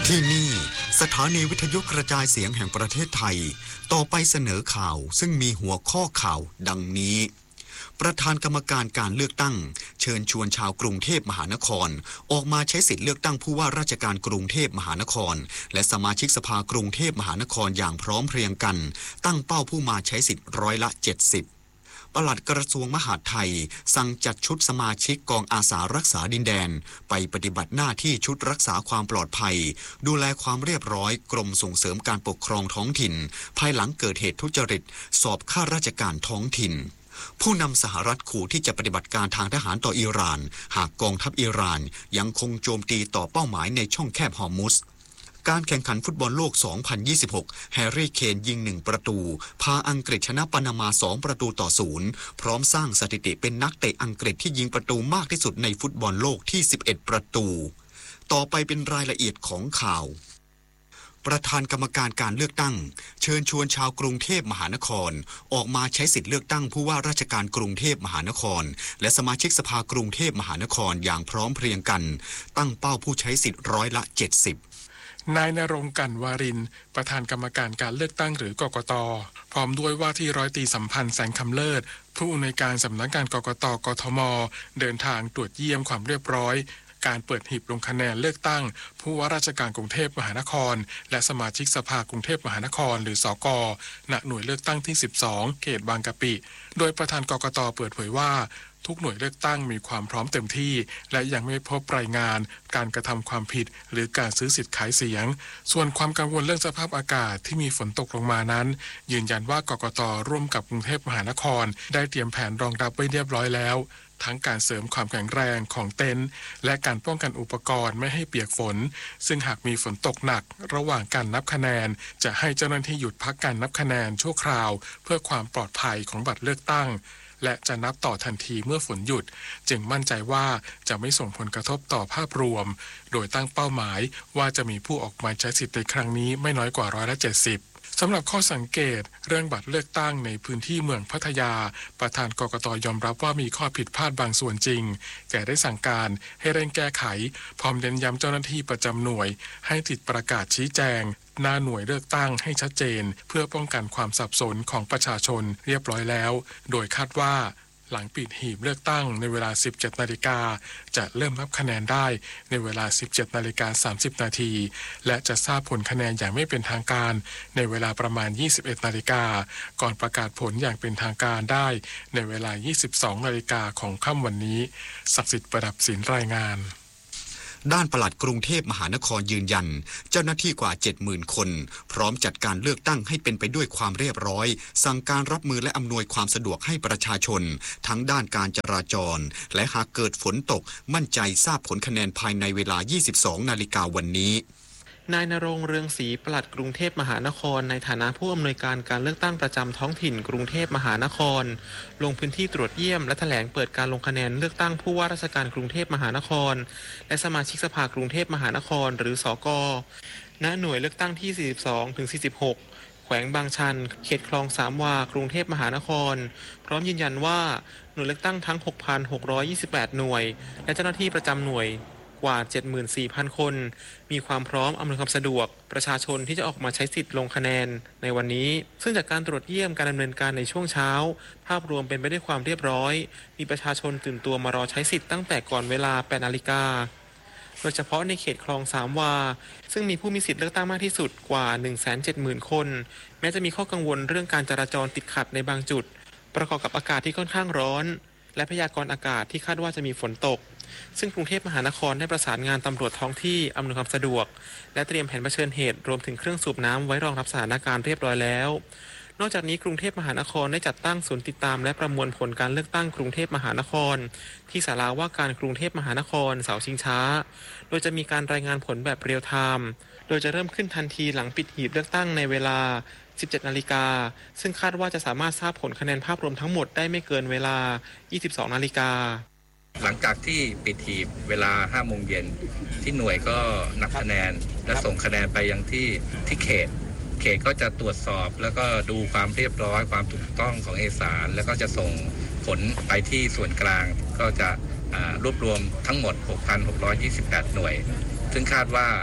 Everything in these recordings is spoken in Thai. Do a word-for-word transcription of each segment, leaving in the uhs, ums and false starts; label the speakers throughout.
Speaker 1: ที่นี่สถานีวิทยุกระจายเสียงแห่งประเทศไทยต่อไปเสนอข่าวซึ่งมีหัวข้อข่าวดังนี้ประธานกรรมการการเลือกตั้งเชิญชวนชาวกรุงเทพมหานครออกมาใช้สิทธิเลือกตั้งผู้ว่าราชการกรุงเทพมหานครและสมาชิกสภากรุงเทพมหานครอย่างพร้อมเพรียงกันตั้งเป้าผู้มาใช้สิทธิ์ร้อยละเจ็ดสิบปลัดกระทรวงมหาดไทยสั่งจัดชุดสมาชิกกองอาสารักษาดินแดนไปปฏิบัติหน้าที่ชุดรักษาความปลอดภัยดูแลความเรียบร้อยกรมส่งเสริมการปกครองท้องถิ่นภายหลังเกิดเหตุทุจริตสอบข้าราชการท้องถิ่นผู้นำสหรัฐขู่ที่จะปฏิบัติการทางทหารต่ออิหร่านหากกองทัพอิหร่านยังคงโจมตีต่อเป้าหมายในช่องแคบฮอร์มุซการแข่งขันฟุตบอลโลก สองพันยี่สิบหก แฮร์รี่ เคนยิงหนึ่งประตูพาอังกฤษชนะปานามาสองประตูต่อศูนย์พร้อมสร้างสถิติเป็นนักเตะอังกฤษที่ยิงประตูมากที่สุดในฟุตบอลโลกที่สิบเอ็ดประตูต่อไปเป็นรายละเอียดของข่าวประธานกรรมการการเลือกตั้งเชิญชวนชาวกรุงเทพมหานครออกมาใช้สิทธิเลือกตั้งผู้ว่าราชการกรุงเทพมหานครและสมาชิกสภากรุงเทพมหานครอย่างพร้อมเพรียงกันตั้งเป้าผู้ใช้สิทธิ์ร้อยละเจ็ดสิบ
Speaker 2: นายณรงค์ กลั่นวารินประธานกรรมการการเลือกตั้งหรือกกต.พร้อมด้วยว่าที่ร้อยตรีสัมพันธ์แสงคำเลิศผู้อำนวยการสำนักงานกกต.กทม.เดินทางตรวจเยี่ยมความเรียบร้อยการเปิดหีบลงคะแนนเลือกตั้งผู้ว่าราชการกรุงเทพมหานครและสมาชิกสภากรุงเทพมหานครหรือสก.ณหน่วยเลือกตั้งที่สิบสองเขตบางกะปิโดยประธานกกต.เปิดเผยว่าทุกหน่วยเลือกตั้งมีความพร้อมเต็มที่และยังไม่พบรายงานการกระทำความผิดหรือการซื้อสิทธิ์ขายเสียงส่วนความกังวลเรื่องสภาพอากาศที่มีฝนตกลงมานั้นยืนยันว่ากกต.ร่วมกับกรุงเทพมหานครได้เตรียมแผนรองรับไว้เรียบร้อยแล้วทั้งการเสริมความแข็งแรงของเต็นท์และการป้องกันอุปกรณ์ไม่ให้เปียกฝนซึ่งหากมีฝนตกหนักระหว่างการนับคะแนนจะให้เจ้าหน้าที่หยุดพักการนับคะแนนชั่วคราวเพื่อความปลอดภัยของบัตรเลือกตั้งและจะนับต่อทันทีเมื่อฝนหยุดจึงมั่นใจว่าจะไม่ส่งผลกระทบต่อภาพรวมโดยตั้งเป้าหมายว่าจะมีผู้ออกมาใช้สิทธิ์ในครั้งนี้ไม่น้อยกว่าร้อยละเจ็ดสิบสำหรับข้อสังเกตเรื่องบัตรเลือกตั้งในพื้นที่เมืองพัทยาประธานกกต.ยอมรับว่ามีข้อผิดพลาดบางส่วนจริงแต่ได้สั่งการให้เร่งแก้ไขพร้อมเน้นย้ำเจ้าหน้าที่ประจำหน่วยให้ติดประกาศชี้แจงหน้าหน่วยเลือกตั้งให้ชัดเจนเพื่อป้องกันความสับสนของประชาชนเรียบร้อยแล้วโดยคาดว่าหลังปิดหีบเลือกตั้งในเวลา สิบเจ็ดนาฬิกาจะเริ่มนับคะแนนได้ในเวลา สิบเจ็ดนาฬิกาสามสิบนาทีและจะทราบผลคะแนนอย่างไม่เป็นทางการในเวลาประมาณ ยี่สิบเอ็ดนาฬิกาก่อนประกาศผลอย่างเป็นทางการได้ในเวลา ยี่สิบสองนาฬิกาของค่ำวันนี้ศักดิ์สิทธิ์ประดับศิลป์รายงาน
Speaker 1: ด้านปลัดกรุงเทพมหานครยืนยันเจ้าหน้าที่กว่า เจ็ดหมื่น คนพร้อมจัดการเลือกตั้งให้เป็นไปด้วยความเรียบร้อยสั่งการรับมือและอำนวยความสะดวกให้ประชาชนทั้งด้านการจราจรและหากเกิดฝนตกมั่นใจทราบผลคะแนนภายในเวลา ยี่สิบสองนาฬิกาวันนี้
Speaker 3: นายณรงค์ เรืองศรีปลัดกรุงเทพมหานครในฐานะผู้อำนวยการการเลือกตั้งประจำท้องถิ่นกรุงเทพมหานครลงพื้นที่ตรวจเยี่ยมและแถลงเปิดการลงคะแนนเลือกตั้งผู้ว่าราชการกรุงเทพมหานครและสมาชิกสภากรุงเทพมหานครหรือสก.ณหน่วยเลือกตั้งที่ สี่สิบสองถึงสี่สิบหก แขวงบางชันเขตคลองสามวากรุงเทพมหานครพร้อมยืนยันว่าหน่วยเลือกตั้งทั้ง หกพันหกร้อยยี่สิบแปด หน่วยและเจ้าหน้าที่ประจำหน่วยกว่า เจ็ดหมื่นสี่พัน คนมีความพร้อมอำนวยความสะดวกประชาชนที่จะออกมาใช้สิทธิ์ลงคะแนนในวันนี้ซึ่งจากการตรวจเยี่ยมการดำเนินการในช่วงเช้าภาพรวมเป็นไปด้วยความเรียบร้อยมีประชาชนตื่นตัวมารอใช้สิทธิ์ตั้งแต่ก่อนเวลา แปดนาฬิกาโดยเฉพาะในเขตคลองสามวาซึ่งมีผู้มีสิทธิ์เลือกตั้งมากที่สุดกว่า หนึ่งแสนเจ็ดหมื่น คนแม้จะมีข้อกังวลเรื่องการจราจรติดขัดในบางจุดประกอบกับอากาศที่ค่อนข้างร้อนและพยากรณ์อากาศที่คาดว่าจะมีฝนตกซึ่งกรุงเทพมหานครได้ประสานงานตำรวจท้องที่อำนวยความสะดวกและเตรียมแผนเผชิญเหตุรวมถึงเครื่องสูบน้ำไว้รองรับสถานการณ์เรียบร้อยแล้วนอกจากนี้กรุงเทพมหานครได้จัดตั้งศูนย์ติดตามและประมวลผลการเลือกตั้งกรุงเทพมหานครที่ศาลาว่าการกรุงเทพมหานครเสาชิงช้าโดยจะมีการรายงานผลแบบเรียลไทม์โดยจะเริ่มขึ้นทันทีหลังปิดหีบเลือกตั้งในเวลา สิบเจ็ดนาฬิกาซึ่งคาดว่าจะสามารถทราบผลคะแนนภาพรวมทั้งหมดได้ไม่เกินเวลา ยี่สิบสองนาฬิกา
Speaker 4: หลังจากที่ปิดหีบเวลา ห้าโมงเย็นที่หน่วยก็นับคะแนนและส่งคะแนนไปยังที่ที่เขตเขตก็จะตรวจสอบแล้วก็ดูความเรียบร้อยความถูกต้องของเอกสารแล้วก็จะส่งผลไปที่ส่วนกลางก็จะรวบรวมทั้งหมด หกพันหกร้อยยี่สิบแปด หน่วยซึ่งคาดว่า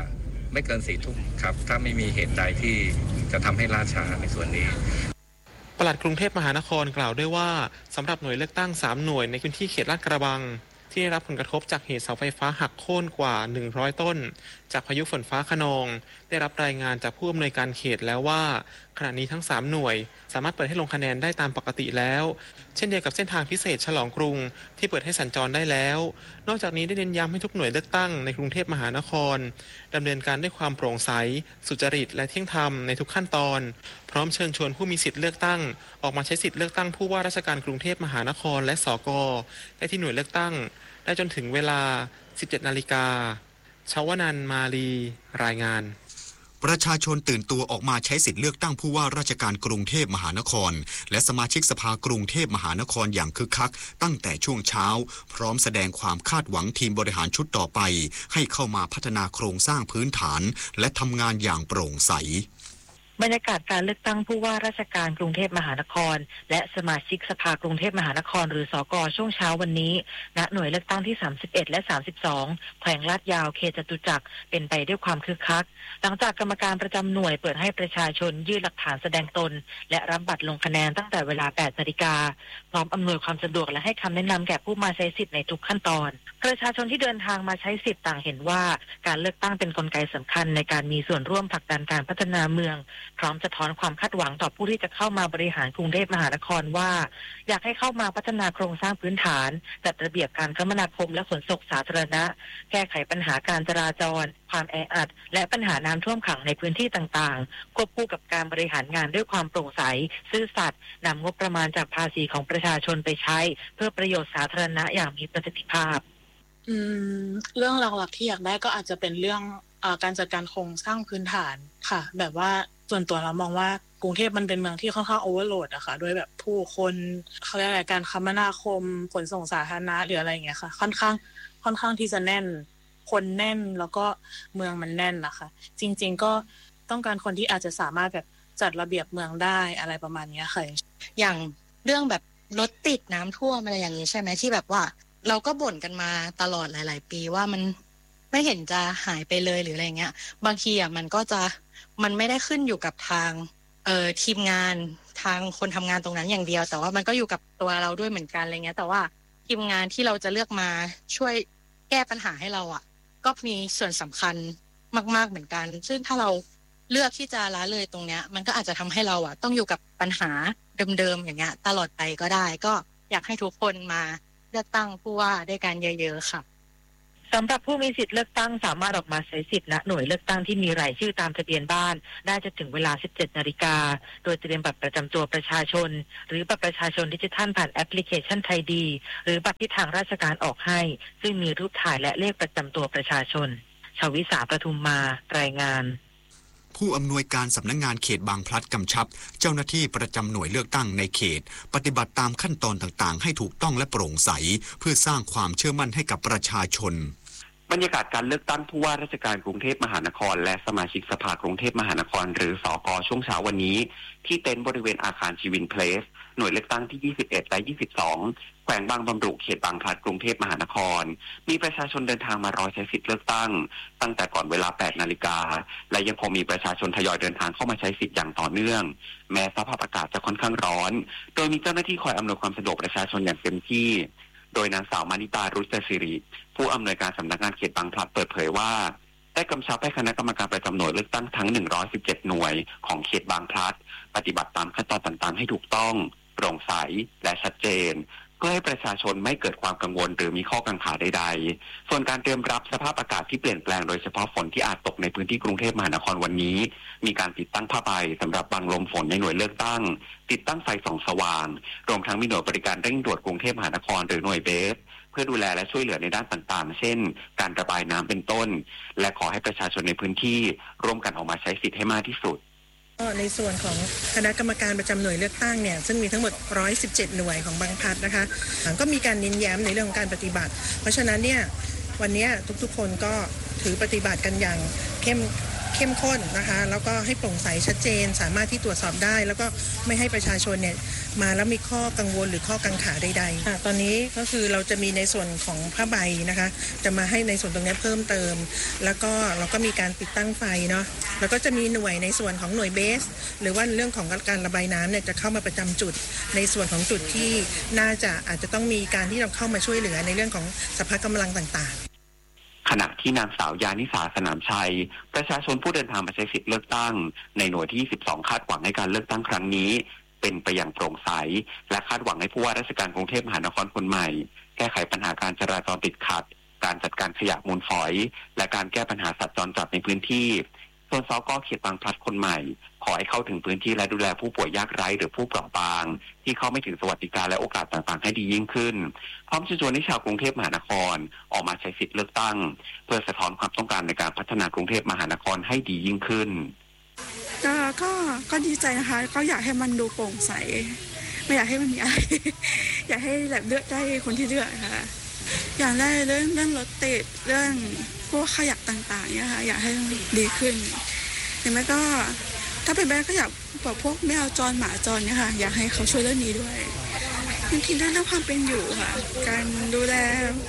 Speaker 4: ไม่เกินสี่ทุ่มครับถ้าไม่มีเหตุใดที่จะทำให้ล่าช้าในส่วนนี้
Speaker 3: ปลัดกรุงเทพมหานครกล่าวด้วยว่าสำหรับหน่วยเลือกตั้งสามหน่วยในพื้นที่เขตลาดกระบังที่ได้รับผลกระทบจากเหตุเสาไฟฟ้าหักโค่นกว่าหนึ่งร้อยต้นจากพายุฝนฟ้าคะนองได้รับรายงานจากผู้อำนวยการเขตแล้วว่าขณะนี้ทั้งสามหน่วยสามารถเปิดให้ลงคะแนนได้ตามปกติแล้วเช่นเดียวกับเส้นทางพิเศษฉลองกรุงที่เปิดให้สัญจรได้แล้วนอกจากนี้ได้เน้นย้ำให้ทุกหน่วยเลือกตั้งในกรุงเทพมหานครดำเนินการด้วยความโปร่งใสสุจริตและเที่ยงธรรมในทุกขั้นตอนพร้อมเชิญชวนผู้มีสิทธิ์เลือกตั้งออกมาใช้สิทธิ์เลือกตั้งผู้ว่าราชการกรุงเทพมหานครและสกได้ที่หน่วยเลือกตั้งได้จนถึงเวลา สิบเจ็ดนาฬิกา ชวนันท์ มาลีรายงาน
Speaker 1: ประชาชนตื่นตัวออกมาใช้สิทธิ์เลือกตั้งผู้ว่าราชการกรุงเทพมหานครและสมาชิกสภากรุงเทพมหานครอย่างคึกคักตั้งแต่ช่วงเช้าพร้อมแสดงความคาดหวังทีมบริหารชุดต่อไปให้เข้ามาพัฒนาโครงสร้างพื้นฐานและทำงานอย่างโปร่งใส
Speaker 5: บรรยากาศการเลือกตั้งผู้ว่าราชการกรุงเทพมหานครและสมาชิกสภากรุงเทพมหานครหรือสกช่วงเช้าวันนี้ณหน่วยเลือกตั้งที่สามสิบเอ็ดและสามสิบสองแขวงลาดยาวเขตจตุจักรเป็นไปด้วยความคึกคักหลังจากกรรมการประจำหน่วยเปิดให้ประชาชนยื่นหลักฐานแสดงตนและรับบัตรลงคะแนนตั้งแต่เวลาแปดนาฬิกาพร้อมอำนวยความสะดวกและให้คำแนะนำแก่ผู้มาใช้สิทธิ์ในทุกขั้นตอนประชาชนที่เดินทางมาใช้สิทธิ์ต่างเห็นว่าการเลือกตั้งเป็นกลไกสำคัญในการมีส่วนร่วมผลักดันการพัฒนาเมืองพร้อมสะท้อนความคาดหวังต่อผู้ที่จะเข้ามาบริหารกรุงเทพมหานครว่าอยากให้เข้ามาพัฒนาโครงสร้างพื้นฐานจัดระเบียบการคมนาคมและขนส่งสาธารณะแก้ไขปัญหาการจราจรความแออัดและปัญหาน้ำท่วมขังในพื้นที่ต่างๆควบคู่กับการบริหารงานด้วยความโปร่งใสซื่อสัตย์นำงบประมาณจากภาษีของประชาชนไปใช้เพื่อประโยชน์สาธารณะอย่างมีประสิทธิภาพ
Speaker 6: อืมเรื่องหลักๆที่อยากได้ก็อาจจะเป็นเรื่องอ่าการจัดการโครงสร้างพื้นฐานค่ะแบบว่าส่วนตัวเรามองว่ากรุงเทพมันเป็นเมืองที่ค่อนข้างโอเวอร์โหลดอะค่ะด้วยแบบผู้คนเขาเรียกอะไรการคมนาคมขนส่งสาธารณะหรืออะไรอย่างเงี้ยค่ะค่อนข้างค่อนข้างที่จะแน่นคนแน่นแล้วก็เมืองมันแน่นนะคะจริงๆก็ต้องการคนที่อาจจะสามารถแบบจัดระเบียบเมืองได้อะไรประมาณนี้ค่ะ
Speaker 7: อย่างเรื่องแบบรถติดน้ำท่วมอะไรอย่างนี้ใช่ไหมที่แบบว่าเราก็บ่นกันมาตลอดหลายๆปีว่ามันไม่เห็นจะหายไปเลยหรืออะไรเงี้ยบางทีอ่ะมันก็จะมันไม่ได้ขึ้นอยู่กับทางเอ่อทีมงานทางคนทำงานตรงนั้นอย่างเดียวแต่ว่ามันก็อยู่กับตัวเราด้วยเหมือนกันอะไรเงี้ยแต่ว่าทีมงานที่เราจะเลือกมาช่วยแก้ปัญหาให้เราอ่ะก็มีส่วนสำคัญมากๆเหมือนกันซึ่งถ้าเราเลือกที่จะละเลยตรงเนี้ยมันก็อาจจะทำให้เราอ่ะต้องอยู่กับปัญหาเดิมๆอย่างเงี้ยตลอดไปก็ได้ก็อยากให้ทุกคนมาเลือกตั้งผู้ว่าด้วยกันเยอะๆค่ะ
Speaker 5: สำหรับผู้มีสิทธิ์เลือกตั้งสามารถออกมาใช้สิทธิ์ณหน่วยเลือกตั้งที่มีรายชื่อตามทะเบียนบ้านได้จนถึงเวลา สิบเจ็ดนาฬิกาโดยเตรียมบัตรประจำตัวประชาชนหรือบัตรประชาชนดิจิทัลผ่านแอปพลิเคชันไทยดีหรือบัตรที่ทางราชการออกให้ซึ่งมีรูปถ่ายและเลขประจำตัวประชาชนชวิสาประทุมมารายงาน
Speaker 1: ผู้อำนวยการสำนักงานเขตบางพลัดกำชับเจ้าหน้าที่ประจำหน่วยเลือกตั้งในเขตปฏิบัติตามขั้นตอนต่างๆให้ถูกต้องและโปร่งใสเพื่อสร้างความเชื่อมั่นให้กับประชาชน
Speaker 8: บรรยากาศการเลือกตั้งผู้ว่าราชการกรุงเทพมหานครและสมาชิกสภากรุงเทพมหานครหรือสกช่วงเช้าวันนี้ที่เต็นท์บริเวณอาคารชีวินเพลสหน่วยเลือกตั้งที่ยี่สิบเอ็ดและยี่สิบสองแขวงบางบำรุเขตบางพลัดกรุงเทพมหานครมีประชาชนเดินทางมารอใช้สิทธิ์เลือกตั้งตั้งแต่ก่อนเวลาแปดนาฬิกาและยังคงมีประชาชนทยอยเดินทางเข้ามาใช้สิทธิ์อย่างต่อเนื่องแม้สภาพอากาศจะค่อนข้างร้อนโดยมีเจ้าหน้าที่คอยอำนวยความสะดวกประชาชนอย่างเต็มที่โดยนางสาวมานิตารุจศิริผู้อำนวยการสำนักงานเขตบางพลัดเปิดเผยว่าได้กำชับให้คณะกรรมการประจำหน่วยเลือกตั้งทั้งหนึ่งร้อยสิบเจ็ดหน่วยของเขตบางพลัดปฏิบัติตามขั้นตอนต่างๆให้ถูกต้องโปร่งใสและชัดเจนเพื่อให้ประชาชนไม่เกิดความกังวลหรือมีข้อกังขาใดๆส่วนการเตรียมรับสภาพอากาศที่เปลี่ยนแปลงโดยเฉพาะฝนที่อาจตกในพื้นที่กรุงเทพมหานครวันนี้มีการติดตั้งผ้าใบสำหรับบังลมฝนในหน่วยเลือกตั้งติดตั้งไฟส่องสว่างรวมทั้งมีหน่วยบริการเร่งด่วนกรุงเทพมหานครหรือหน่วยเบสเพื่อดูแลและช่วยเหลือในด้านต่างๆเช่นการระบายน้ำเป็นต้นและขอให้ประชาชนในพื้นที่ร่วมกันออกมาใช้สิทธิ์ให้มากที่สุด
Speaker 9: ในส่วนของคณะกรรมการประจำหน่วยเลือกตั้งเนี่ยซึ่งมีทั้งหมดหนึ่งร้อยสิบเจ็ดหน่วยของบางพลัดนะคะก็มีการเน้นย้ำในเรื่องของการปฏิบัติเพราะฉะนั้นเนี่ยวันนี้ทุกๆคนก็ถือปฏิบัติกันอย่างเข้มเเข้มข้นนะคะแล้วก็ให้โปร่งใสชัดเจนสามารถที่ตรวจสอบได้แล้วก็ไม่ให้ประชาชนเนี่ยมาแล้วมีข้อกังวลหรือข้อกังขาใดๆตอนนี้ก็คือเราจะมีในส่วนของผ้าใบนะคะจะมาให้ในส่วนตรงนี้เพิ่มเติมแล้วก็เราก็มีการติดตั้งไฟเนาะแล้วก็จะมีหน่วยในส่วนของหน่วยเบสหรือว่าเรื่องของการระบายน้ำเนี่ยจะเข้ามาประจำจุดในส่วนของจุดที่น่าจะอาจจะต้องมีการที่เราเข้ามาช่วยเหลือในเรื่องของสภาพกำลังต่างๆ
Speaker 8: ขณะที่นางสาวยานิสาสนามชัยประชาชนผู้เดินทางมาใช้สิทธิเลือกตั้งในหน่วยที่ยี่สิบสองคาดหวังให้การเลือกตั้งครั้งนี้เป็นไปอย่างโปร่งใสและคาดหวังให้ผู้ว่าราชการกรุงเทพมหานครคนใหม่แก้ไขปัญหาการจราจรติดขัดการจัดการขยะมูลฝอยและการแก้ปัญหาสัตว์จรจัดในพื้นที่ส่วนสก.เขตบางพลัดคนใหม่ขอให้เข้าถึงพื้นที่และดูแลผู้ป่วยยากไร้หรือผู้เปราะบางที่เข้าไม่ถึงสวัสดิการและโอกาสต่างๆให้ดียิ่งขึ้นพร้อมเชิญชวนให้ชาวกรุงเทพมหานครออกมาใช้สิทธิเลือกตั้งเพื่อสะท้อนความต้องการในการพัฒนากรุงเทพมหานครให้ดียิ่งขึ้น
Speaker 10: ก็ก็ก็ดีใจนะคะก็อยากให้มันดูโปร่งใสไม่อยากให้มันมีอะไร อยากให้แบบเลือกได้คนที่เลือกค่ะอย่างแรกเรื่องเรื่องรถติดเรื่องพวกขยะต่างๆเนี่ยค่ะอยากให้ดีขึ้นหรือไม่ก็ถ้าเป็นไปได้ก็อยากบอกพวกแมวจรหมาจรเนี่ยค่ะอยากให้เขาช่วยเรื่องนี้ด้วยบางทีเรื่องความเป็นอยู่ค่ะการดูแล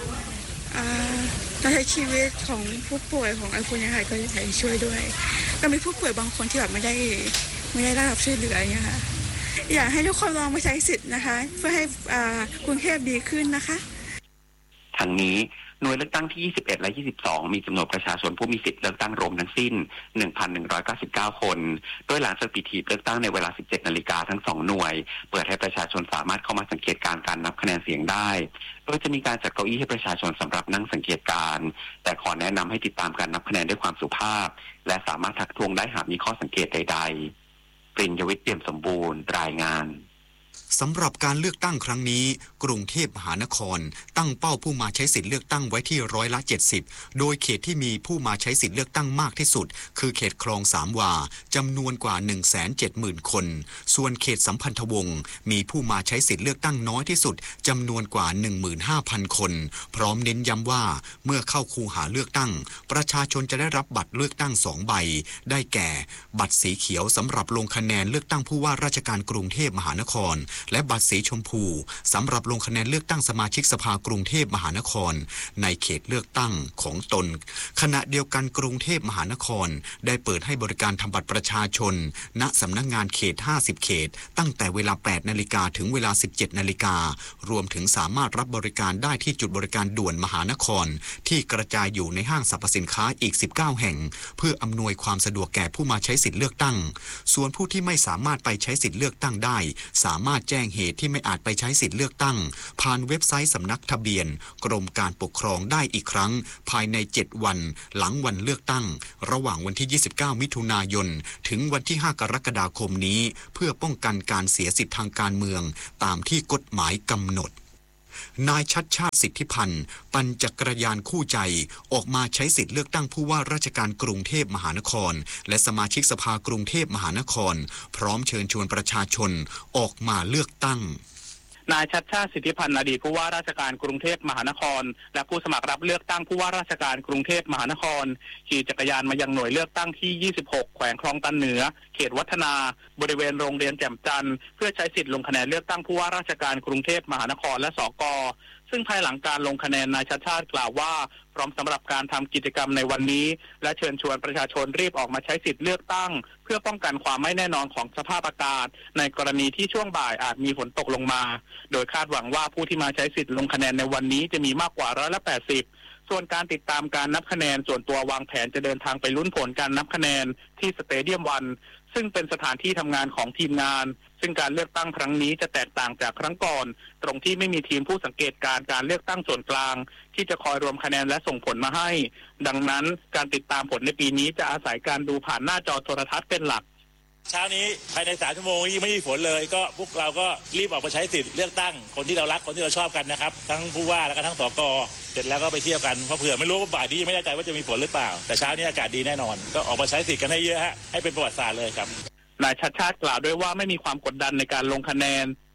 Speaker 10: การใช้ชีวิตของผู้ป่วยของไอ้คนนี้ค่ะก็อยากให้ช่วยด้วยก็มีผู้ป่วยบางคนที่แบบไม่ได้ไม่ได้รับช่วยเหลือเนี่ยค่ะอยากให้ทุกคนลองมาใช้สิทธิ์นะคะเพื่อให้กรุงเทพดีขึ้นนะคะ
Speaker 8: ทั้งนี้หน่วยเลือกตั้งที่ยี่สิบเอ็ดและยี่สิบสองมีจำนวนประชาชนผู้มีสิทธิ์เลือกตั้งรวมทั้งสิ้น หนึ่งพันหนึ่งร้อยเก้าสิบเก้า คนโดยหลังจากปิดหีบเลือกตั้งในเวลา สิบเจ็ดนาฬิกาทั้งสองหน่วยเปิดให้ประชาชนสามารถเข้ามาสังเกตการณ์การนับคะแนนเสียงได้โดยจะมีการจัดเก้าอี้ให้ประชาชนสำหรับนั่งสังเกตการณ์แต่ขอแนะนำให้ติดตามการนับคะแนนด้วยความสุภาพและสามารถทักท้วงได้หากมีข้อสังเกตใดๆปริญญวิทย์เปี่ยมสมบูรณ์รายงาน
Speaker 1: สำหรับการเลือกตั้งครั้งนี้กรุงเทพมหานครตั้งเป้าผู้มาใช้สิทธิเลือกตั้งไว้ที่ร้อยละเจ็ดสิบโดยเขตที่มีผู้มาใช้สิทธิเลือกตั้งมากที่สุดคือเขตคลองสามวาจำนวนกว่า หนึ่งแสนเจ็ดหมื่น คนส่วนเขตสัมพันธวงศ์มีผู้มาใช้สิทธิเลือกตั้งน้อยที่สุดจำนวนกว่า หนึ่งหมื่นห้าพัน คนพร้อมเน้นย้ำว่าเมื่อเข้าคูหาเลือกตั้งประชาชนจะได้รับบัตรเลือกตั้งสองใบได้แก่บัตรสีเขียวสำหรับลงคะแนนเลือกตั้งผู้ว่าราชการกรุงเทพมหานครและบัตรสีชมพูสำหรับลงคะแนนเลือกตั้งสมาชิกสภากรุงเทพมหานครในเขตเลือกตั้งของตนขณะเดียวกันกรุงเทพมหานครได้เปิดให้บริการทำบัตรประชาชนณสำนักงานเขตห้าสิบเขตตั้งแต่เวลา แปดนาฬิกาถึงเวลา สิบเจ็ดนาฬิการวมถึงสามารถรับบริการได้ที่จุดบริการด่วนมหานครที่กระจายอยู่ในห้างสรรพสินค้าอีกสิบเก้าแห่งเพื่ออำนวยความสะดวกแก่ผู้มาใช้สิทธิเลือกตั้งส่วนผู้ที่ไม่สามารถไปใช้สิทธิเลือกตั้งได้สามารถแจ้งเหตุที่ไม่อาจไปใช้สิทธิเลือกตั้งผ่านเว็บไซต์สำนักทะเบียนกรมการปกครองได้อีกครั้งภายในเจ็ดวันหลังวันเลือกตั้งระหว่างวันที่ยี่สิบเก้ามิถุนายนถึงวันที่ห้ากรกฎาคมนี้เพื่อป้องกันการเสียสิทธิทางการเมืองตามที่กฎหมายกำหนดนายชัชชาติสิทธิพันธ์ปั่นจักรยานคู่ใจออกมาใช้สิทธิเลือกตั้งผู้ว่าราชการกรุงเทพมหานครและสมาชิกสภากรุงเทพมหานครพร้อมเชิญชวนประชาชนออกมาเลือกตั้ง
Speaker 11: นายชัชชาติสิทธิพันธ์อดีตผู้ว่าราชการกรุงเทพมหานครและผู้สมัครรับเลือกตั้งผู้ว่าราชการกรุงเทพมหานครขี่จักรยานมายังหน่วยเลือกตั้งที่ยี่สิบหกแขวงคลองตันเหนือเขตวัฒนาบริเวณโรงเรียนแจ่มจันทร์เพื่อใช้สิทธิ์ลงคะแนนเลือกตั้งผู้ว่าราชการกรุงเทพมหานครและสก.ซึ่งภายหลังการลงคะแนนนายชัชชาติกล่าวว่าพร้อมสำหรับการทำกิจกรรมในวันนี้และเชิญชวนประชาชนรีบออกมาใช้สิทธิ์เลือกตั้งเพื่อป้องกันความไม่แน่นอนของสภาพอากาศในกรณีที่ช่วงบ่ายอาจมีฝนตกลงมาโดยคาดหวังว่าผู้ที่มาใช้สิทธิ์ลงคะแนนในวันนี้จะมีมากกว่าร้อยละแปดสิบส่วนการติดตามการนับคะแนนส่วนตัววางแผนจะเดินทางไปลุ้นผลการนับคะแนนที่สเตเดียมวันซึ่งเป็นสถานที่ทำงานของทีมงานซึ่งการเลือกตั้งครั้งนี้จะแตกต่างจากครั้งก่อนตรงที่ไม่มีทีมผู้สังเกตการการเลือกตั้งส่วนกลางที่จะคอยรวมคะแนนและส่งผลมาให้ดังนั้นการติดตามผลในปีนี้จะอาศัยการดูผ่านหน้าจอโทรทัศน์เป็นหลัก
Speaker 12: เช้านี้ภายในสามชั่วโมงนี้ไม่มีฝนเลยก็พวกเราก็รีบออกมาใช้สิทธิ์เลือกตั้งคนที่เรารักคนที่เราชอบกันนะครับทั้งผู้ว่าและก็ทั้งสก.เสร็จแล้วก็ไปเที่ยวกันเพราะเผื่อไม่รู้ว่าบ่ายนี้ไม่แน่ใจว่าจะมีฝนหรือเปล่าแต่เช้านี้อากาศดีแน่นอนก็ออกมาใช้สิทธิ์กันให้เยอะฮะให้เป็นประวัติศาสตร์เลยครับ
Speaker 11: นายชัชชาติกล่าวด้วยว่าไม่มีความกดดันในการลงคะแนน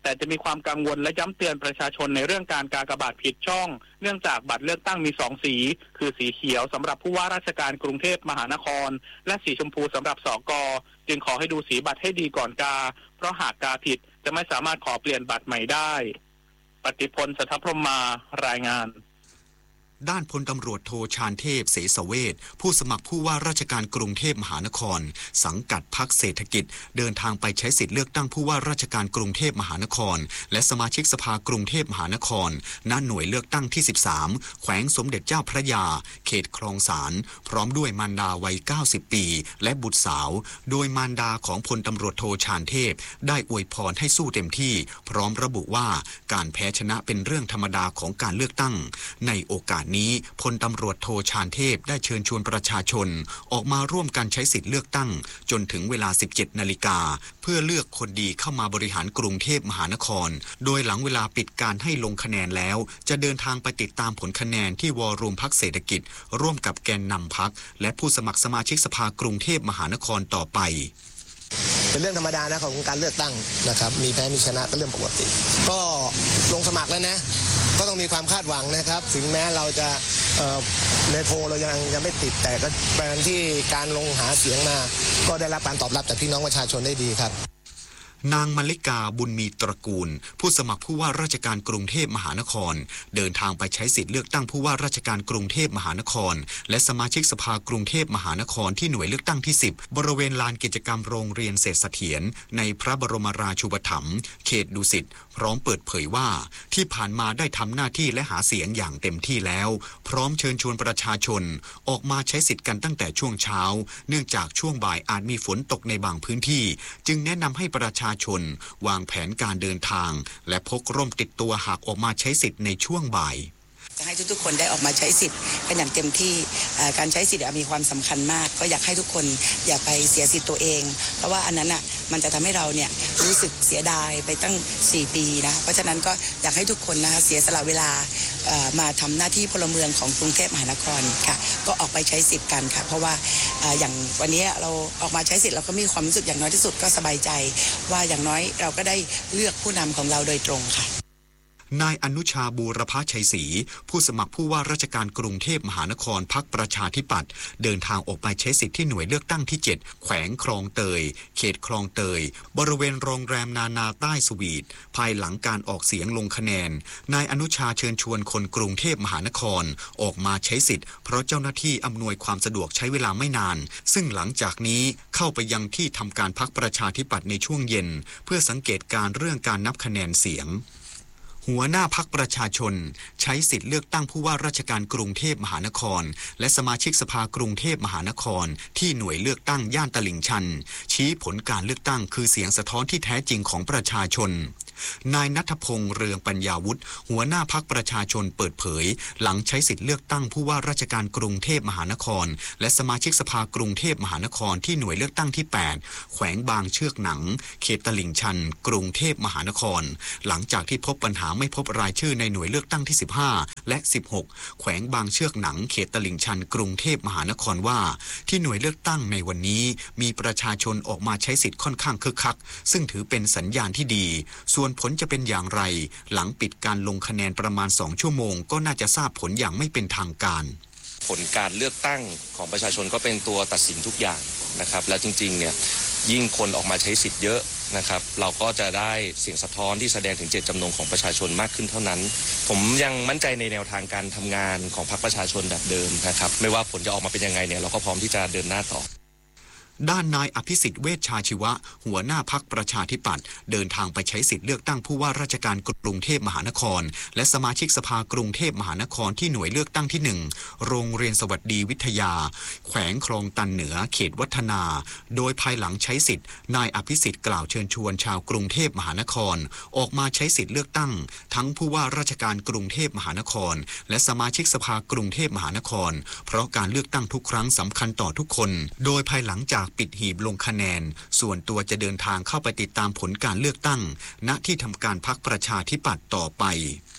Speaker 11: แต่จะมีความกังวลและย้ำเตือนประชาชนในเรื่องการกากบาทผิดช่องเนื่องจากบัตรเลือกตั้งมีสองสีคือสีเขียวสำหรับผู้ว่าราชการกรุงเทพมหานครและสีชมพูสำหรับสก.จึงขอให้ดูสีบัตรให้ดีก่อนกาเพราะหากกาผิดจะไม่สามารถขอเปลี่ยนบัตรใหม่ได้ปฏิพล สัทธพรหมารายงาน
Speaker 1: ด้านพลตำรวจโทชาญเทพเสสเวชผู้สมัครผู้ว่าราชการกรุงเทพมหานครสังกัดพรรคเศรษฐกิจเดินทางไปใช้สิทธิเลือกตั้งผู้ว่าราชการกรุงเทพมหานครและสมาชิกสภากรุงเทพมหานครณหน่วยเลือกตั้งที่สิบสามแขวงสมเด็จเจ้าพระยาเขตคลองสารพร้อมด้วยมารดาวัยเก้าสิบปีและบุตรสาวโดยมารดาของพลตำรวจโทชาญเทพได้อวยพรให้สู้เต็มที่พร้อมระบุว่าการแพ้ชนะเป็นเรื่องธรรมดาของการเลือกตั้งในโอกาสนี้พลตำรวจโทชาญเทพได้เชิญชวนประชาชนออกมาร่วมกันใช้สิทธิเลือกตั้งจนถึงเวลา สิบเจ็ดนาฬิกาเพื่อเลือกคนดีเข้ามาบริหารกรุงเทพมหานครโดยหลังเวลาปิดการให้ลงคะแนนแล้วจะเดินทางไปติดตามผลคะแนนที่วอรูมพรรคเศรษฐกิจร่วมกับแกนนำพรรคและผู้สมัครสมาชิกสภากรุงเทพมหานครต่อไป
Speaker 13: เป็นเรื่องธรรมดานะของการเลือกตั้งนะครับมีแพ้มีชนะก็เรื่องปกติก็ลงสมัครแล้วนะก็ต้องมีความคาดหวังนะครับถึงแม้เราจะในโพลเรายังยังไม่ติดแต่ก็เป็นที่การลงหาเสียงมาก็ได้รับการตอบรับจากพี่น้องประชาชนได้ดีครับ
Speaker 1: นางมลิกาบุญมีตระกูลผู้สมัครผู้ว่าราชการกรุงเทพมหานครเดินทางไปใช้สิทธิเลือกตั้งผู้ว่าราชการกรุงเทพมหานครและสมาชิกสภากรุงเทพมหานครที่หน่วยเลือกตั้งที่สิบบริเวณลานกิจกรรมโรงเรียนเศรษฐเสถียรในพระบรมราชูปถัมภ์เขตดุสิตพร้อมเปิดเผยว่าที่ผ่านมาได้ทำหน้าที่และหาเสียงอย่างเต็มที่แล้วพร้อมเชิญชวนประชาชนออกมาใช้สิทธิ์กันตั้งแต่ช่วงเช้าเนื่องจากช่วงบ่ายอาจมีฝนตกในบางพื้นที่จึงแนะนำให้ประชาชนวางแผนการเดินทางและพกร่มติดตัวหากออกมาใช้สิทธิ์ในช่วงบ่าย
Speaker 14: จะให้ทุกๆคนได้ออกมาใช้สิทธิ์กันอย่างเต็มที่การใช้สิทธิ์มีความสำคัญมากก็อยากให้ทุกคนอย่าไปเสียสิทธิ์ตัวเองเพราะว่าอันนั้นอ่ะมันจะทำให้เราเนี่ยรู้สึกเสียดายไปตั้งสี่ปีนะเพราะฉะนั้นก็อยากให้ทุกคนนะคะเสียสละเวลามาทำหน้าที่พลเมืองของกรุงเทพมหานครค่ะก็ออกไปใช้สิทธิ์กันค่ะเพราะว่าอย่างวันนี้เราออกมาใช้สิทธิ์เราก็มีความรู้สึกอย่างน้อยที่สุดก็สบายใจว่าอย่างน้อยเราก็ได้เลือกผู้นำของเราโดยตรงค่ะ
Speaker 1: นายอนุชาบูรพชัยศรีผู้สมัครผู้ว่าราชการกรุงเทพมหานครพรรคประชาธิปัตย์เดินทางออกไปใช้สิทธิ์ที่หน่วยเลือกตั้งที่เจ็ดแขวงคลองเตยเขตคลองเตยบริเวณโรงแรมนานาใต้สวีทภายหลังการออกเสียงลงคะแนนนายอนุชาเชิญชวนคนกรุงเทพมหานครออกมาใช้สิทธิ์เพราะเจ้าหน้าที่อำนวยความสะดวกใช้เวลาไม่นานซึ่งหลังจากนี้เข้าไปยังที่ทำการพรรคประชาธิปัตย์ในช่วงเย็นเพื่อสังเกตการเรื่องการนับคะแนนเสียงหัวหน้าพรรคประชาชนใช้สิทธิ์เลือกตั้งผู้ว่าราชการกรุงเทพมหานครและสมาชิกสภากรุงเทพมหานครที่หน่วยเลือกตั้งย่านตลิ่งชันชี้ผลการเลือกตั้งคือเสียงสะท้อนที่แท้จริงของประชาชนนายณัฐพงษ์เรืองปัญญาวุฒิหัวหน้าพรรคประชาชนเปิดเผยหลังใช้สิทธิ์เลือกตั้งผู้ว่าราชการกรุงเทพมหานครและสมาชิกสภากรุงเทพมหานครที่หน่วยเลือกตั้งที่แปดแขวงบางเชือกหนังเขตตลิ่งชันกรุงเทพมหานครหลังจากที่พบปัญหาไม่พบรายชื่อในหน่วยเลือกตั้งที่สิบห้าและสิบหกแขวงบางเชือกหนังเขตตลิ่งชันกรุงเทพมหานครว่าที่หน่วยเลือกตั้งในวันนี้มีประชาชนออกมาใช้สิทธิ์ค่อนข้างคึกคักซึ่งถือเป็นสัญญาณที่ดีส่วนผลจะเป็นอย่างไรหลังปิดการลงคะแนนประมาณสองชั่วโมงก็น่าจะทราบผลอย่างไม่เป็นทางการ
Speaker 15: ผลการเลือกตั้งของประชาชนก็เป็นตัวตัดสินทุกอย่างนะครับแล้วจริงๆเนี่ยยิ่งคนออกมาใช้สิทธิ์เยอะนะครับเราก็จะได้เสียงสะท้อนที่แสดงถึงเจตจำนงของประชาชนมากขึ้นเท่านั้นผมยังมั่นใจในแนวทางการทำงานของพรรคประชาชนแบบเดิมนะครับไม่ว่าผลจะออกมาเป็นยังไงเนี่ยเราก็พร้อมที่จะเดินหน้าต่อ
Speaker 1: ด้านนายอภิสิทธิ์เวชชาชีวะหัวหน้าพรรคประชาธิปัตย์เดินทางไปใช้สิทธิ์เลือกตั้งผู้ว่าราชการกรุงเทพมหานครและสมาชิกสภากรุงเทพมหานครที่หน่วยเลือกตั้งที่หนึ่งโรงเรียนสวัสดีวิทยาแขวงคลองตันเหนือเขตวัฒนาโดยภายหลังใช้สิทธิ์นายอภิสิทธิ์กล่าวเชิญชวนชาวกรุงเทพมหานครออกมาใช้สิทธิ์เลือกตั้งทั้งผู้ว่าราชการกรุงเทพมหานครและสมาชิกสภากรุงเทพมหานครเพราะการเลือกตั้งทุกครั้งสำคัญต่อทุกคนโดยภายหลังจากปิดหีบลงคะแนนส่วนตัวจะเดินทางเข้าไปติดตามผลการเลือกตั้งณที่ทำการพรรคประชาธิปัตย์ต่อไป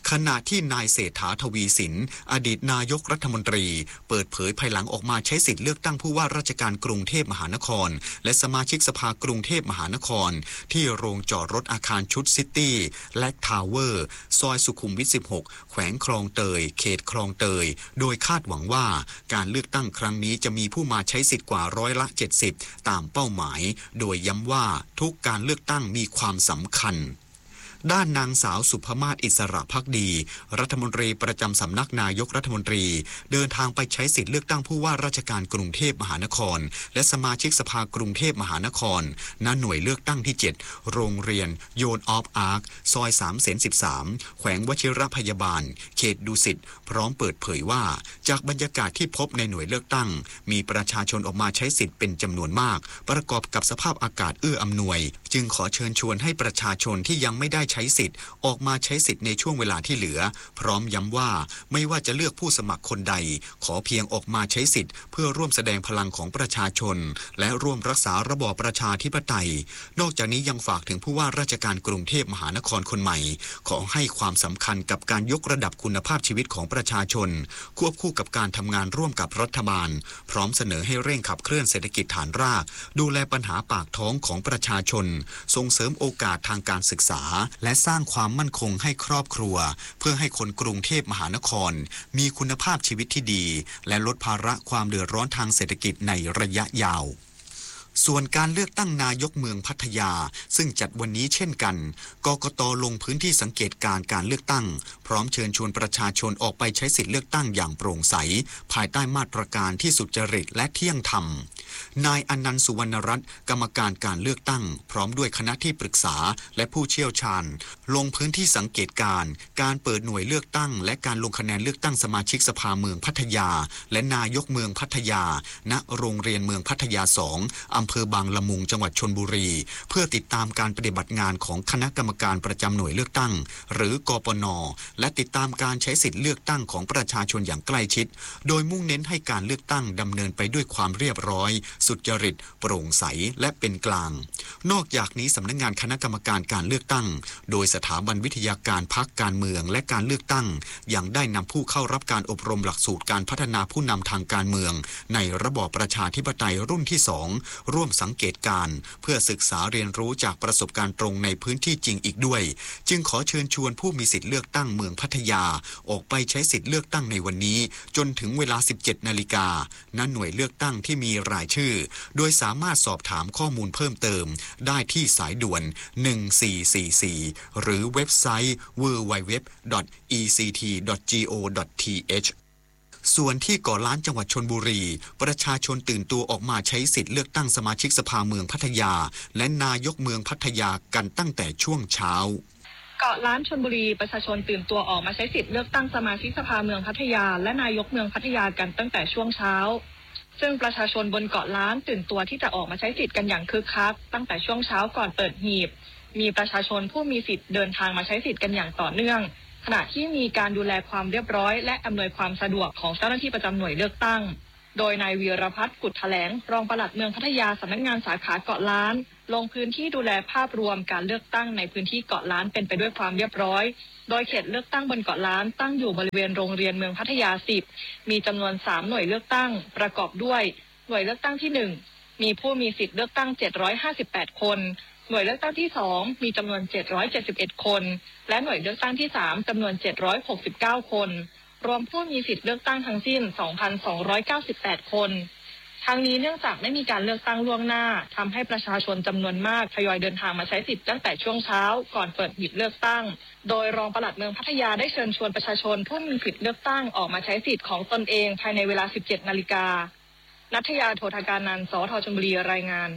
Speaker 1: ขณะที่นายเศรษฐาทวีสินอดีตนายกรัฐมนตรีเปิดเผยภายหลังออกมาใช้สิทธิ์เลือกตั้งผู้ว่าราชการกรุงเทพมหานครและสมาชิกสภากรุงเทพมหานครที่โรงจอดรถอาคารชุดซิตี้และทาวเวอร์ซอยสุขุมวิทสิบหกแขวงคลองเตยเขตคลองเตยโดยคาดหวังว่าการเลือกตั้งครั้งนี้จะมีผู้มาใช้สิทธิ์กว่าร้อยละเจ็ดสิบตามเป้าหมายโดยย้ำว่าทุกการเลือกตั้งมีความสำคัญด้านนางสาวสุภมาศอิสระภักดีรัฐมนตรีประจำสำนักนายกรัฐมนตรีเดินทางไปใช้สิทธิ์เลือกตั้งผู้ว่าราชการกรุงเทพมหานครและสมาชิกสภากรุงเทพมหานครณหน่วยเลือกตั้งที่เจ็ดโรงเรียนโยนออฟอาร์คซอยสามเสนสิบสามแขวงวชิรพยาบาลเขตดุสิตพร้อมเปิดเผยว่าจากบรรยากาศที่พบในหน่วยเลือกตั้งมีประชาชนออกมาใช้สิทธิ์เป็นจำนวนมากประกอบกับสภาพอากาศเอื้ออำนวยจึงขอเชิญชวนให้ประชาชนที่ยังไม่ได้ใช้สิทธิ์ออกมาใช้สิทธิ์ในช่วงเวลาที่เหลือพร้อมย้ำว่าไม่ว่าจะเลือกผู้สมัครคนใดขอเพียงออกมาใช้สิทธิ์เพื่อร่วมแสดงพลังของประชาชนและร่วมรักษาระบอบประชาธิปไตยนอกจากนี้ยังฝากถึงผู้ว่าราชการกรุงเทพมหานครคนใหม่ขอให้ความสำคัญกับการยกระดับคุณภาพชีวิตของประชาชนควบคู่กับการทำงานร่วมกับรัฐบาลพร้อมเสนอให้เร่งขับเคลื่อนเศรษฐกิจฐานรากดูแลปัญหาปากท้องของประชาชนส่งเสริมโอกาสทางการศึกษาและสร้างความมั่นคงให้ครอบครัวเพื่อให้คนกรุงเทพมหานครมีคุณภาพชีวิตที่ดีและลดภาระความเดือดร้อนทางเศรษฐกิจในระยะยาวส่วนการเลือกตั้งนายกเมืองพัทยาซึ่งจัดวันนี้เช่นกันกกต.ลงพื้นที่สังเกตการการเลือกตั้งพร้อมเชิญชวนประชาชนออกไปใช้สิทธิเลือกตั้งอย่างโปร่งใสภายใต้มาตรการที่สุจริตและเที่ยงธรรมนายอนันต์สุวรรณรัตน์กรรมการการเลือกตั้งพร้อมด้วยคณะที่ปรึกษาและผู้เชี่ยวชาญลงพื้นที่สังเกตการการเปิดหน่วยเลือกตั้งและการลงคะแนนเลือกตั้งสมาชิกสภาเมืองพัทยาและนายกเมืองพัทยาณโรงเรียนเมืองพัทยาสองอำเภอบางละมุงจังหวัดชลบุรีเพื่อติดตามการปฏิบัติงานของคณะกรรมการประจำหน่วยเลือกตั้งหรือกปน.และติดตามการใช้สิทธิเลือกตั้งของประชาชนอย่างใกล้ชิดโดยมุ่งเน้นให้การเลือกตั้งดำเนินไปด้วยความเรียบร้อยสุจริตโปร่งใสและเป็นกลางนอกจากนี้สำนักงานคณะกรรมการการเลือกตั้งโดยสถาบันวิทยาการพรรคการเมืองและการเลือกตั้งยังได้นำผู้เข้ารับการอบรมหลักสูตรการพัฒนาผู้นำทางการเมืองในระบอบประชาธิปไตยรุ่นที่สองร่วมสังเกตการเพื่อศึกษาเรียนรู้จากประสบการณ์ตรงในพื้นที่จริงอีกด้วยจึงขอเชิญชวนผู้มีสิทธิเลือกตั้งเมืองพัทยาออกไปใช้สิทธิเลือกตั้งในวันนี้จนถึงเวลา สิบเจ็ดนาฬิกา ณ หน่วยเลือกตั้งที่มีรายชื่อโดยสามารถสอบถามข้อมูลเพิ่มเติมได้ที่สายด่วนหนึ่งสี่สี่สี่หรือเว็บไซต์ ดับเบิลยู ดับเบิลยู ดับเบิลยู ดอท อี ซี ที ดอท จี โอ ดอท ที เอช ส่วนที่เกาะล้านจังหวัดชลบุรีประชาชนตื่นตัวออกมาใช้สิทธิ์เลือกตั้งสมาชิกสภาเมืองพัทยาและนายกเมืองพัทยากันตั้งแต่ช่วงเช้า
Speaker 16: เกาะล้านชลบุรีประชาชนตื่นตัวออกมาใช้สิทธิ์เลือกตั้งสมาชิกสภาเมืองพัทยาและนายกเมืองพัทยากันตั้งแต่ช่วงเช้าซึ่งประชาชนบนเกาะล้านตื่นตัวที่จะออกมาใช้สิทธิ์กันอย่างคึกคักตั้งแต่ช่วงเช้าก่อนเปิดหีบมีประชาชนผู้มีสิทธิ์เดินทางมาใช้สิทธิ์กันอย่างต่อเนื่องขณะที่มีการดูแลความเรียบร้อยและอำนวยความสะดวกของเจ้าหน้าที่ประจำหน่วยเลือกตั้งโดยนายวีรพัฒน์กุฎแถลงรองปลัดเมืองพัทยาสำนักงานสาขาเกาะล้านลงพื้นที่ดูแลภาพรวมการเลือกตั้งในพื้นที่เกาะล้านเป็นไปด้วยความเรียบร้อยโดยเขตเลือกตั้งบนเกาะล้านตั้งอยู่บริเวณโรงเรียนเมืองพัทยาสิบมีจำนวนสามหน่วยเลือกตั้งประกอบด้วยหน่วยเลือกตั้งที่หนึ่งมีผู้มีสิทธิ์เลือกตั้งเจ็ดร้อยห้าสิบแปดคนหน่วยเลือกตั้งที่สองมีจำนวนเจ็ดร้อยเจ็ดสิบเอ็ดคนและหน่วยเลือกตั้งที่สามจำนวนเจ็ดร้อยหกสิบเก้าคนรวมผู้มีสิทธิ์เลือกตั้งทั้งสิ้น สองพันสองร้อยเก้าสิบแปด คนทั้งนี้เนื่องจากไม่มีการเลือกตั้งล่วงหน้าทำให้ประชาชนจำนวนมากทยอยเดินทางมาใช้สิทธิ์ตั้งแต่ช่วงเช้าก่อนเปิดหีบเลือกตั้งโดยรองปลัดเมืองพัทยาได้เชิญชวนประชาชนผู้มีสิทธิ์เลือกตั้งออกมาใช้สิทธิ์ของตนเองภายในเวลา สิบเจ็ดนาฬิกาณัฐยาโททการนันท์ สท ชลบุรีรายงาน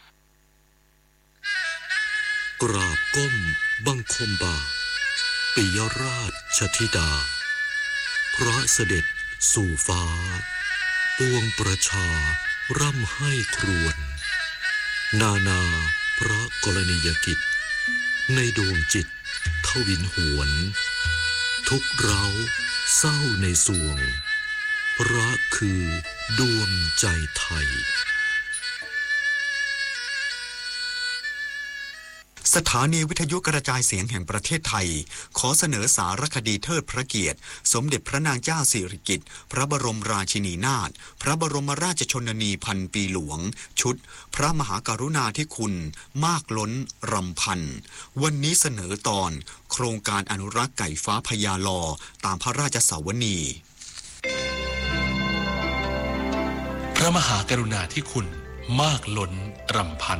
Speaker 17: กราบก้มบังคมบาทปิยราชธิดาพระเสด็จสู่ฟ้าปวงประชาร่ำให้ครวญนานาพระกรณียกิจในดวงจิตทวินหวนทุกเราเศร้าในสวงพระคือดวงใจไทย
Speaker 1: สสถานีวิทยุกระจายเสียงแห่งประเทศไทยขอเสนอสารคดีเทิดพระเกียรติสมเด็จพระนางเจ้าสิริกิติ์พระบรมราชินีนาถพระบรมราชชนนีพันปีหลวงชุดพระมหากรุณาธิคุณมากล้นรำพันวันนี้เสนอตอนโครงการอนุรักษ์ไก่ฟ้าพญาลอตามพระราชสาวนี
Speaker 18: พระมหากรุณาธิคุณมากล้นรำพัน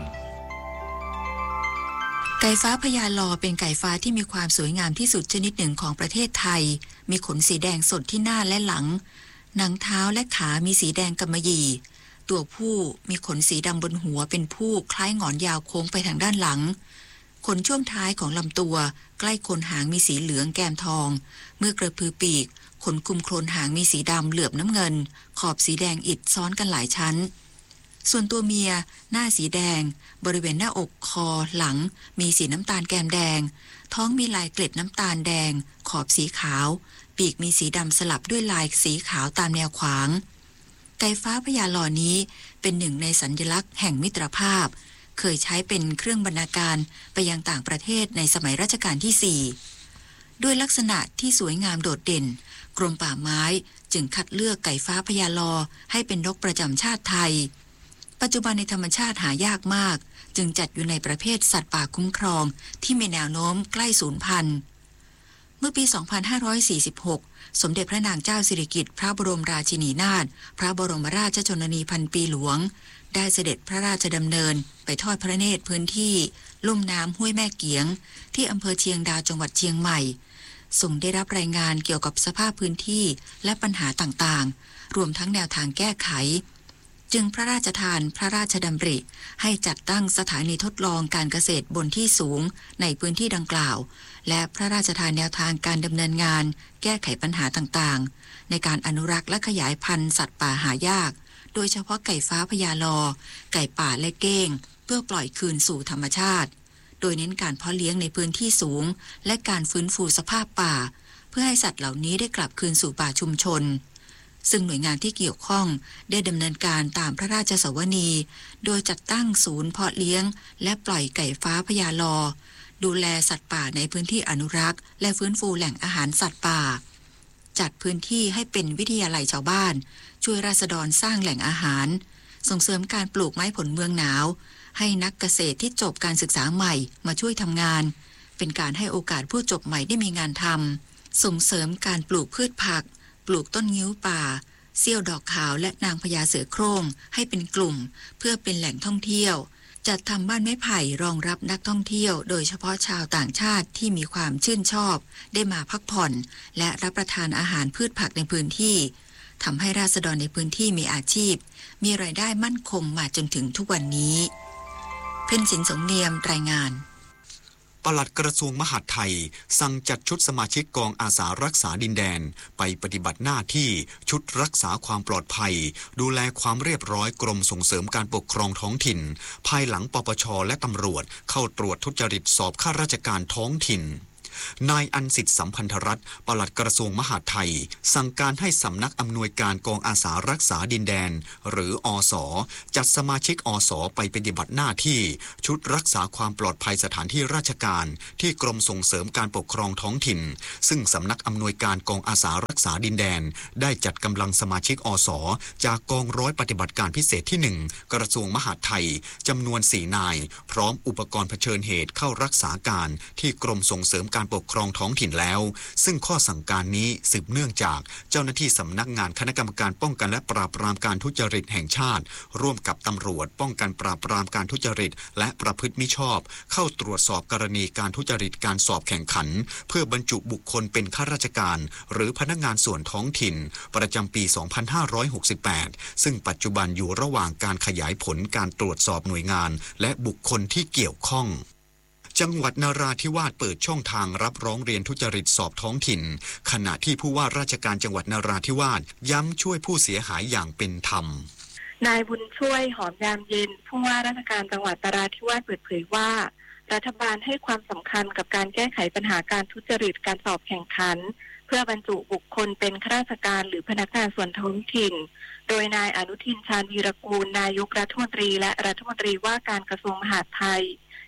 Speaker 19: ไก่ฟ้าพญาลอเป็นไก่ฟ้าที่มีความสวยงามที่สุดชนิดหนึ่งของประเทศไทยมีขนสีแดงสดที่หน้าและหลังหนังเท้าและขามีสีแดงกำมะหยี่ตัวผู้มีขนสีดำบนหัวเป็นผู้คล้ายหงอนยาวโค้งไปทางด้านหลังขนช่วงท้ายของลำตัวใกล้โคนหางมีสีเหลืองแก้มทองเมื่อกระพือปีกขนคุมโคลนหางมีสีดำเหลือบน้ำเงินขอบสีแดงอิฐซ้อนกันหลายชั้นส่วนตัวเมียหน้าสีแดงบริเวณหน้าอกคอหลังมีสีน้ำตาลแก้มแดงท้องมีลายเกล็ดน้ำตาลแดงขอบสีขาวปีกมีสีดำสลับด้วยลายสีขาวตามแนวขวางไก่ฟ้าพญาลอนี้เป็นหนึ่งในสัญลักษณ์แห่งมิตรภาพเคยใช้เป็นเครื่องบรรณาการไปยังต่างประเทศในสมัยรัชกาลที่สี่ด้วยลักษณะที่สวยงามโดดเด่นกรมป่าไม้จึงคัดเลือกไก่ฟ้าพญาลอให้เป็นนกประจำชาติไทยปัจจุบันในธรรมชาติหายากมากจึงจัดอยู่ในประเภทสัตว์ป่าคุ้มครองที่มีแนวโน้มใกล้สูญพันธุ์เมื่อปี สองพันห้าร้อยสี่สิบหก สมเด็จพระนางเจ้าสิริกิติ์พระบรมราชินีนาถพระบรมราชชนนีพันปีหลวงได้เสด็จพระราชดำเนินไปทอดพระเนตรพื้นที่ลุ่มน้ำห้วยแม่เกียงที่อำเภอเชียงดาวจังหวัดเชียงใหม่ทรงได้รับรายงานเกี่ยวกับสภาพพื้นที่และปัญหาต่างๆรวมทั้งแนวทางแก้ไขจึงพระราชทานพระราชดำริให้จัดตั้งสถานีทดลองการเกษตรบนที่สูงในพื้นที่ดังกล่าวและพระราชทานแนวทางการดำเนินงานแก้ไขปัญหาต่างๆในการอนุรักษ์และขยายพันธุ์สัตว์ป่าหายากโดยเฉพาะไก่ฟ้าพญาลอไก่ป่าและเก้งเพื่อปล่อยคืนสู่ธรรมชาติโดยเน้นการเพาะเลี้ยงในพื้นที่สูงและการฟื้นฟูสภาพป่าเพื่อให้สัตว์เหล่านี้ได้กลับคืนสู่ป่าชุมชนซึ่งหน่วยงานที่เกี่ยวข้องได้ดำเนินการตามพระราชสวนีโดยจัดตั้งศูนย์เพาะเลี้ยงและปล่อยไก่ฟ้าพญาลอดูแลสัตว์ป่าในพื้นที่อนุรักษ์และฟื้นฟูแหล่งอาหารสัตว์ป่าจัดพื้นที่ให้เป็นวิทยาลัยชาวบ้านช่วยราษฎรสร้างแหล่งอาหารส่งเสริมการปลูกไม้ผลเมืองหนาวให้นักเกษตรที่จบการศึกษาใหม่มาช่วยทำงานเป็นการให้โอกาสผู้จบใหม่ได้มีงานทำส่งเสริมการปลูกพืชผักปลูกต้นงิ้วป่าเสี้ยวดอกขาวและนางพญาเสือโคร่งให้เป็นกลุ่มเพื่อเป็นแหล่งท่องเที่ยวจัดทำบ้านไม้ไผ่รองรับนักท่องเที่ยวโดยเฉพาะชาวต่างชาติที่มีความชื่นชอบได้มาพักผ่อนและรับประทานอาหารพืชผักในพื้นที่ทำให้ราษฎรในพื้นที่มีอาชีพมีรายได้มั่นคงมาจนถึงทุกวันนี้เพ็ญศิลป์สงเนียมรายงาน
Speaker 1: ปลัดกระทรวงมหาดไทยสั่งจัดชุดสมาชิกกองอาสารักษาดินแดนไปปฏิบัติหน้าที่ชุดรักษาความปลอดภัยดูแลความเรียบร้อยกรมส่งเสริมการปกครองท้องถิ่นภายหลังปปช.และตำรวจเข้าตรวจทุจริตสอบข้าราชการท้องถิ่นนายอันสิทธิสัมพันธรัตน์ปลัดกระทรวงมหาดไทยสั่งการให้สำนักอำนวยการกองอาสารักษาดินแดนหรืออส.จัดสมาชิกอส.ไปปฏิบัติหน้าที่ชุดรักษาความปลอดภัยสถานที่ราชการที่กรมส่งเสริมการปกครองท้องถิ่นซึ่งสำนักอำนวยการกองอาสารักษาดินแดนได้จัดกำลังสมาชิกอส.จากกองร้อยปฏิบัติการพิเศษที่หนึ่งกระทรวงมหาดไทยจำนวนสี่นายพร้อมอุปกรณ์เผชิญเหตุเข้ารักษาการที่กรมส่งเสริมการปกครองท้องถิ่นแล้วซึ่งข้อสั่งการนี้สืบเนื่องจากเจ้าหน้าที่สำนักงานคณะกรรมการป้องกันและปราบปรามการทุจริตแห่งชาติร่วมกับตำรวจป้องกันปราบปรามการทุจริตและประพฤติมิชอบเข้าตรวจสอบกรณีการทุจริตการสอบแข่งขันเพื่อบรรจุบุคคลเป็นข้าราชการหรือพนักงานส่วนท้องถิ่นประจำปี สองพันห้าร้อยหกสิบแปด ซึ่งปัจจุบันอยู่ระหว่างการขยายผลการตรวจสอบหน่วยงานและบุคคลที่เกี่ยวข้องจังหวัดนราธิวาสเปิดช่องทางรับร้องเรียนทุจริตสอบท้องถิ่นขณะที่ผู้ว่าราชการจังหวัดนราธิวาสย้ำช่วยผู้เสียหายอย่างเป็นธรรม
Speaker 20: นายบุญช่วยหอมยามเย็นผู้ว่าราชการจังหวัดนราธิวาสเปิดเผยว่ารัฐบาลให้ความสำคัญกับการแก้ไขปัญหาการทุจริตการสอบแข่งขันเพื่อบรรจุบุคคลเป็นข้าราชการหรือพนักงานส่วนท้องถิ่นโดยนายอนุทินชาญวีรกูลนายกรัฐมนตรีและรัฐมนตรีว่าการกระทรวงมหาดไทย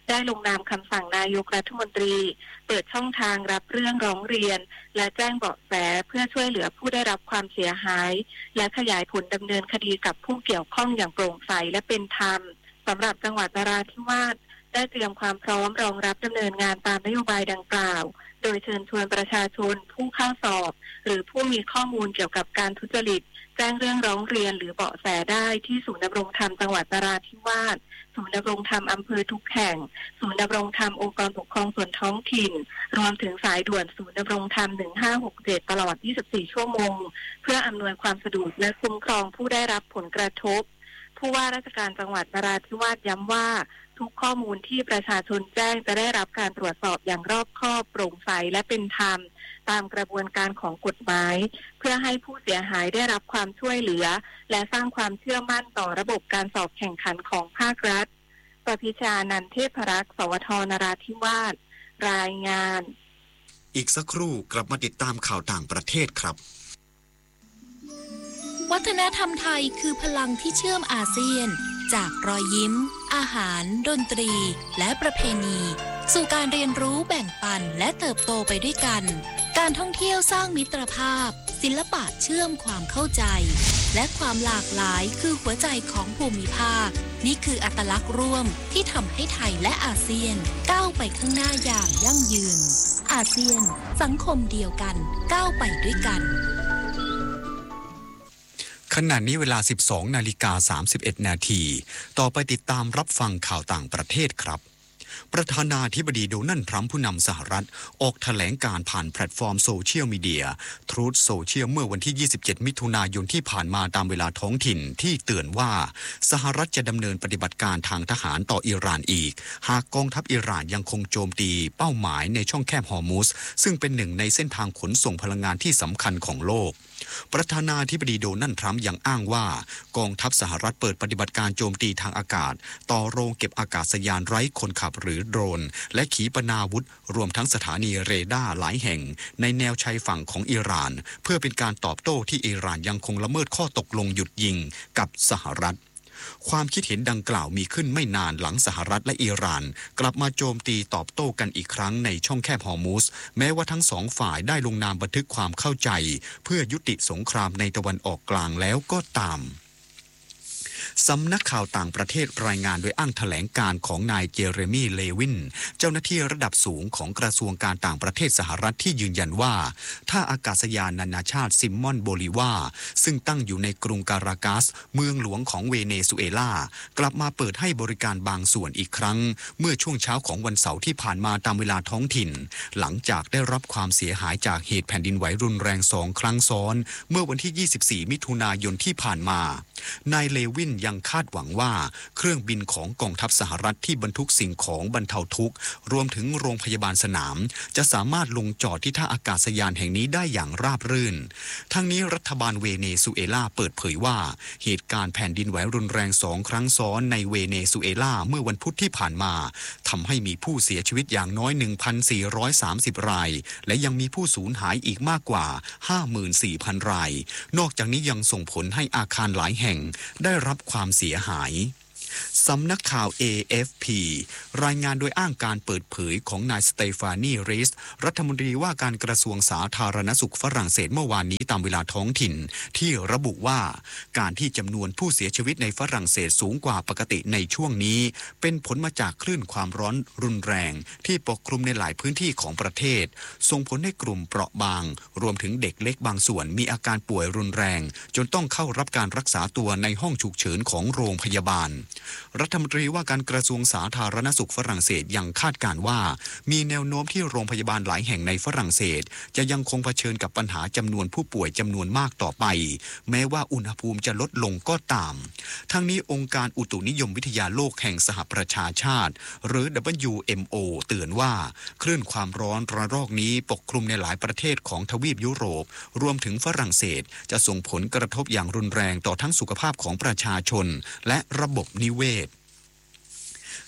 Speaker 20: ได้ลงนามคำสั่งนายกรัฐมนตรีเปิดช่องทางรับเรื่องร้องเรียนและแจ้งเบาะแสเพื่อช่วยเหลือผู้ได้รับความเสียหายและขยายผลดำเนินคดีกับผู้เกี่ยวข้องอย่างโปร่งใสและเป็นธรรมสำหรับจังหวัดนราธิวาสได้เตรียมความพร้อมรองรับดำเนินงานตามนโยบายดังกล่าวโดยเชิญชวนประชาชนผู้เข้าสอบหรือผู้มีข้อมูลเกี่ยวกับการทุจริตแจ้งเรื่องร้องเรียนหรือเบาะแสได้ที่ศูนย์ดำรงธรรมจังหวัดนราธิวาสศูนย์ดำรงธรรมอำเภอทุกแห่งศูนย์ดำรงธรรมองค์กรปกครองส่วนท้องถิ่นรวมถึงสายด่วนศูนย์ดำรงธรรมหนึ่งห้าหกเจ็ดตลอดยี่สิบสี่ชั่วโมงเพื่ออำนวยความสะดวกและคุ้มครองผู้ได้รับผลกระทบผู้ว่าราชการจังหวัดนราธิวาสย้ำว่าทุกข้อมูลที่ประชาชนแจ้งจะได้รับการตรวจสอบอย่างรอบคอบโปร่งใสและเป็นธรรมตามกระบวนการของกฎหมายเพื่อให้ผู้เสียหายได้รับความช่วยเหลือและสร้างความเชื่อมั่นต่อระบบการสอบแข่งขันของภาครัฐประพิชานันท์เทพรักษ์สวทนราธิวาสรายงาน
Speaker 1: อีกสักครู่กลับมาติดตามข่าวต่างประเทศครับ
Speaker 21: วัฒนธรรมไทยคือพลังที่เชื่อมอาเซียนจากรอยยิ้มอาหารดนตรีและประเพณีสู่การเรียนรู้แบ่งปันและเติบโตไปด้วยกันการท่องเที่ยวสร้างมิตรภาพศิลปะเชื่อมความเข้าใจและความหลากหลายคือหัวใจของภูมิภาคนี่คืออัตลักษณ์ร่วมที่ทำให้ไทยและอาเซียนก้าวไปข้างหน้าอย่างยั่งยืนอาเซียนสังคมเดียวกันก้าวไปด้วยกัน
Speaker 1: ขณะนี้เวลา สิบสองนาฬิกาสามสิบเอ็ดนาทีต่อไปติดตามรับฟังข่าวต่างประเทศครับประธานาธิบดีโดนัลด์ทรัมป์ผู้นำสหรัฐออกแถลงการผ่านแพลตฟอร์มโซเชียลมีเดีย Truth Social เมื่อวันที่ ยี่สิบเจ็ด มิถุนายนที่ผ่านมาตามเวลาท้องถิ่นที่เตือนว่าสหรัฐจะดำเนินปฏิบัติการทางทหารต่ออิหร่านอีกหากกองทัพอิหร่านยังคงโจมตีเป้าหมายในช่องแคบฮอร์มุสซึ่งเป็นหนึ่งในเส้นทางขนส่งพลังงานที่สำคัญของโลกประธานาธิบดีโดนัลด์ทรัมป์ยังอ้างว่ากองทัพสหรัฐเปิดปฏิบัติการโจมตีทางอากาศต่อโรงเก็บอากาศยานไร้คนขับหรือโดรนและขีปนาวุธรวมทั้งสถานีเรดาร์หลายแห่งในแนวชายฝั่งของอิหร่านเพื่อเป็นการตอบโต้ที่อิหร่านยังคงละเมิดข้อตกลงหยุดยิงกับสหรัฐความคิดเห็นดังกล่าวมีขึ้นไม่นานหลังสหรัฐและอิหร่านกลับมาโจมตีตอบโต้กันอีกครั้งในช่องแคบฮอร์มุสแม้ว่าทั้งสองฝ่ายได้ลงนามบันทึกความเข้าใจเพื่อยุติสงครามในตะวันออกกลางแล้วก็ตามสำนักข่าวต่างประเทศรายงานโดยอ้างแถลงการของนายเจเรมีเลวินเจ้าหน้าที่ระดับสูงของกระทรวงการต่างประเทศสหรัฐที่ยืนยันว่าถ้าอากาศยานนานาชาติซิมมอนโบลิวาซึ่งตั้งอยู่ในกรุงการากัสเมืองหลวงของเวเนซุเอลากลับมาเปิดให้บริการบางส่วนอีกครั้งเมื่อช่วงเช้าของวันเสาร์ที่ผ่านมาตามเวลาท้องถิ่นหลังจากได้รับความเสียหายจากเหตุแผ่นดินไหวรุนแรงสองครั้งซ้อนเมื่อวันที่ยี่สิบสี่มิถุนายนที่ผ่านมานายเลวินยังคาดหวังว่าเครื่องบินของกองทัพสหรัฐที่บรรทุกสิ่งของบรรเทาทุกข์รวมถึงโรงพยาบาลสนามจะสามารถลงจอดที่ท่าอากาศยานแห่งนี้ได้อย่างราบรื่นทั้งนี้รัฐบาลเวเนซุเอลาเปิดเผยว่าเหตุการณ์แผ่นดินไหวรุนแรงสองครั้งซ้อนในเวเนซุเอลาเมื่อวันพุธที่ผ่านมาทำให้มีผู้เสียชีวิตอย่างน้อย หนึ่งพันสี่ร้อยสามสิบ รายและยังมีผู้สูญหายอีกมากกว่า ห้าหมื่นสี่พัน รายนอกจากนี้ยังส่งผลให้อาคารหลายแห่งได้รับความเสียหายสำนักข่าว เอ เอฟ พี รายงานโดยอ้างการเปิดเผยของนายสเตฟานีเรสรัฐมนตรีว่าการกระทรวงสาธารณสุขฝรั่งเศสเมื่อวานนี้ตามเวลาท้องถิ่นที่ระบุว่าการที่จำนวนผู้เสียชีวิตในฝรั่งเศสสูงกว่าปกติในช่วงนี้เป็นผลมาจากคลื่นความร้อนรุนแรงที่ปกคลุมในหลายพื้นที่ของประเทศส่งผลให้กลุ่มเปราะบางรวมถึงเด็กเล็กบางส่วนมีอาการป่วยรุนแรงจนต้องเข้ารับการรักษาตัวในห้องฉุกเฉินของโรงพยาบาลรัฐมนตรีว่าการกระทรวงสาธารณสุขฝรั่งเศสยังคาดการณ์ว่ามีแนวโน้มที่โรงพยาบาลหลายแห่งในฝรั่งเศสจะยังคงเผชิญกับปัญหาจำนวนผู้ป่วยจำนวนมากต่อไปแม้ว่าอุณหภูมิจะลดลงก็ตามทั้งนี้องค์การอุตุนิยมวิทยาโลกแห่งสหประชาชาติหรือ ดับเบิลยู เอ็ม โอ เตือนว่าคลื่นความร้อนระลอกนี้ปกคลุมในหลายประเทศของทวีปยุโรปรวมถึงฝรั่งเศสจะส่งผลกระทบอย่างรุนแรงต่อทั้งสุขภาพของประชาชนและระบบนิเวศ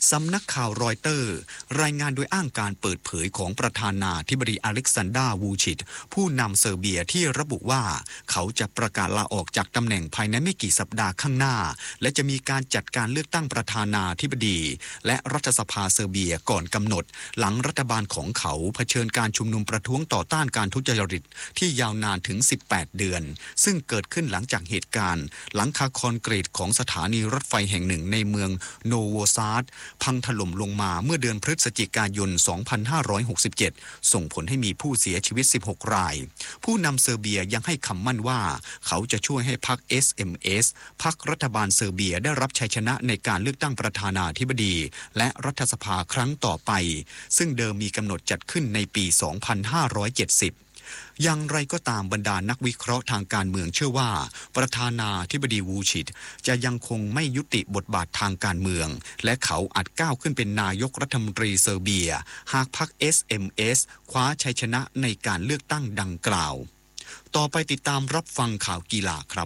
Speaker 1: สำนักข่าวรอยเตอร์รายงานโดยอ้างการเปิดเผยของประธานาธิบดีอเล็กซานดรา วูชิชผู้นำเซอร์เบียที่ระบุว่าเขาจะประกาศลาออกจากตำแหน่งภายในไม่กี่สัปดาห์ข้างหน้าและจะมีการจัดการเลือกตั้งประธานาธิบดีและรัฐสภาเซอร์เบียก่อนกำหนดหลังรัฐบาลของเขาเผชิญการชุมนุมประท้วงต่อต้านการทุจริตที่ยาวนานถึงสิบแปดเดือนซึ่งเกิดขึ้นหลังจากเหตุการณ์หลังคาคอนกรีตของสถานีรถไฟแห่งหนึ่งในเมืองโนโวซาดพังถล่มลงมาเมื่อเดือนพฤศจิกายน สองพันห้าร้อยหกสิบเจ็ด ส่งผลให้มีผู้เสียชีวิต สิบหก รายผู้นำเซอร์เบียยังให้คำมั่นว่าเขาจะช่วยให้พรรค เอส เอ็ม เอส พรรครัฐบาลเซอร์เบียได้รับชัยชนะในการเลือกตั้งประธานาธิบดีและรัฐสภาครั้งต่อไปซึ่งเดิมมีกำหนดจัดขึ้นในปี สองพันห้าร้อยเจ็ดสิบอย่างไรก็ตามบรรดานักวิเคราะห์ทางการเมืองเชื่อว่าประธานาธิบดีวูชิชจะยังคงไม่ยุติบทบาททางการเมืองและเขาอาจก้าวขึ้นเป็นนายกรัฐมนตรีเซอร์เบียหากพรรค เอส เอ็ม เอส คว้าชัยชนะในการเลือกตั้งดังกล่าวต่อไปติดตามรับฟังข่าวกีฬาครับ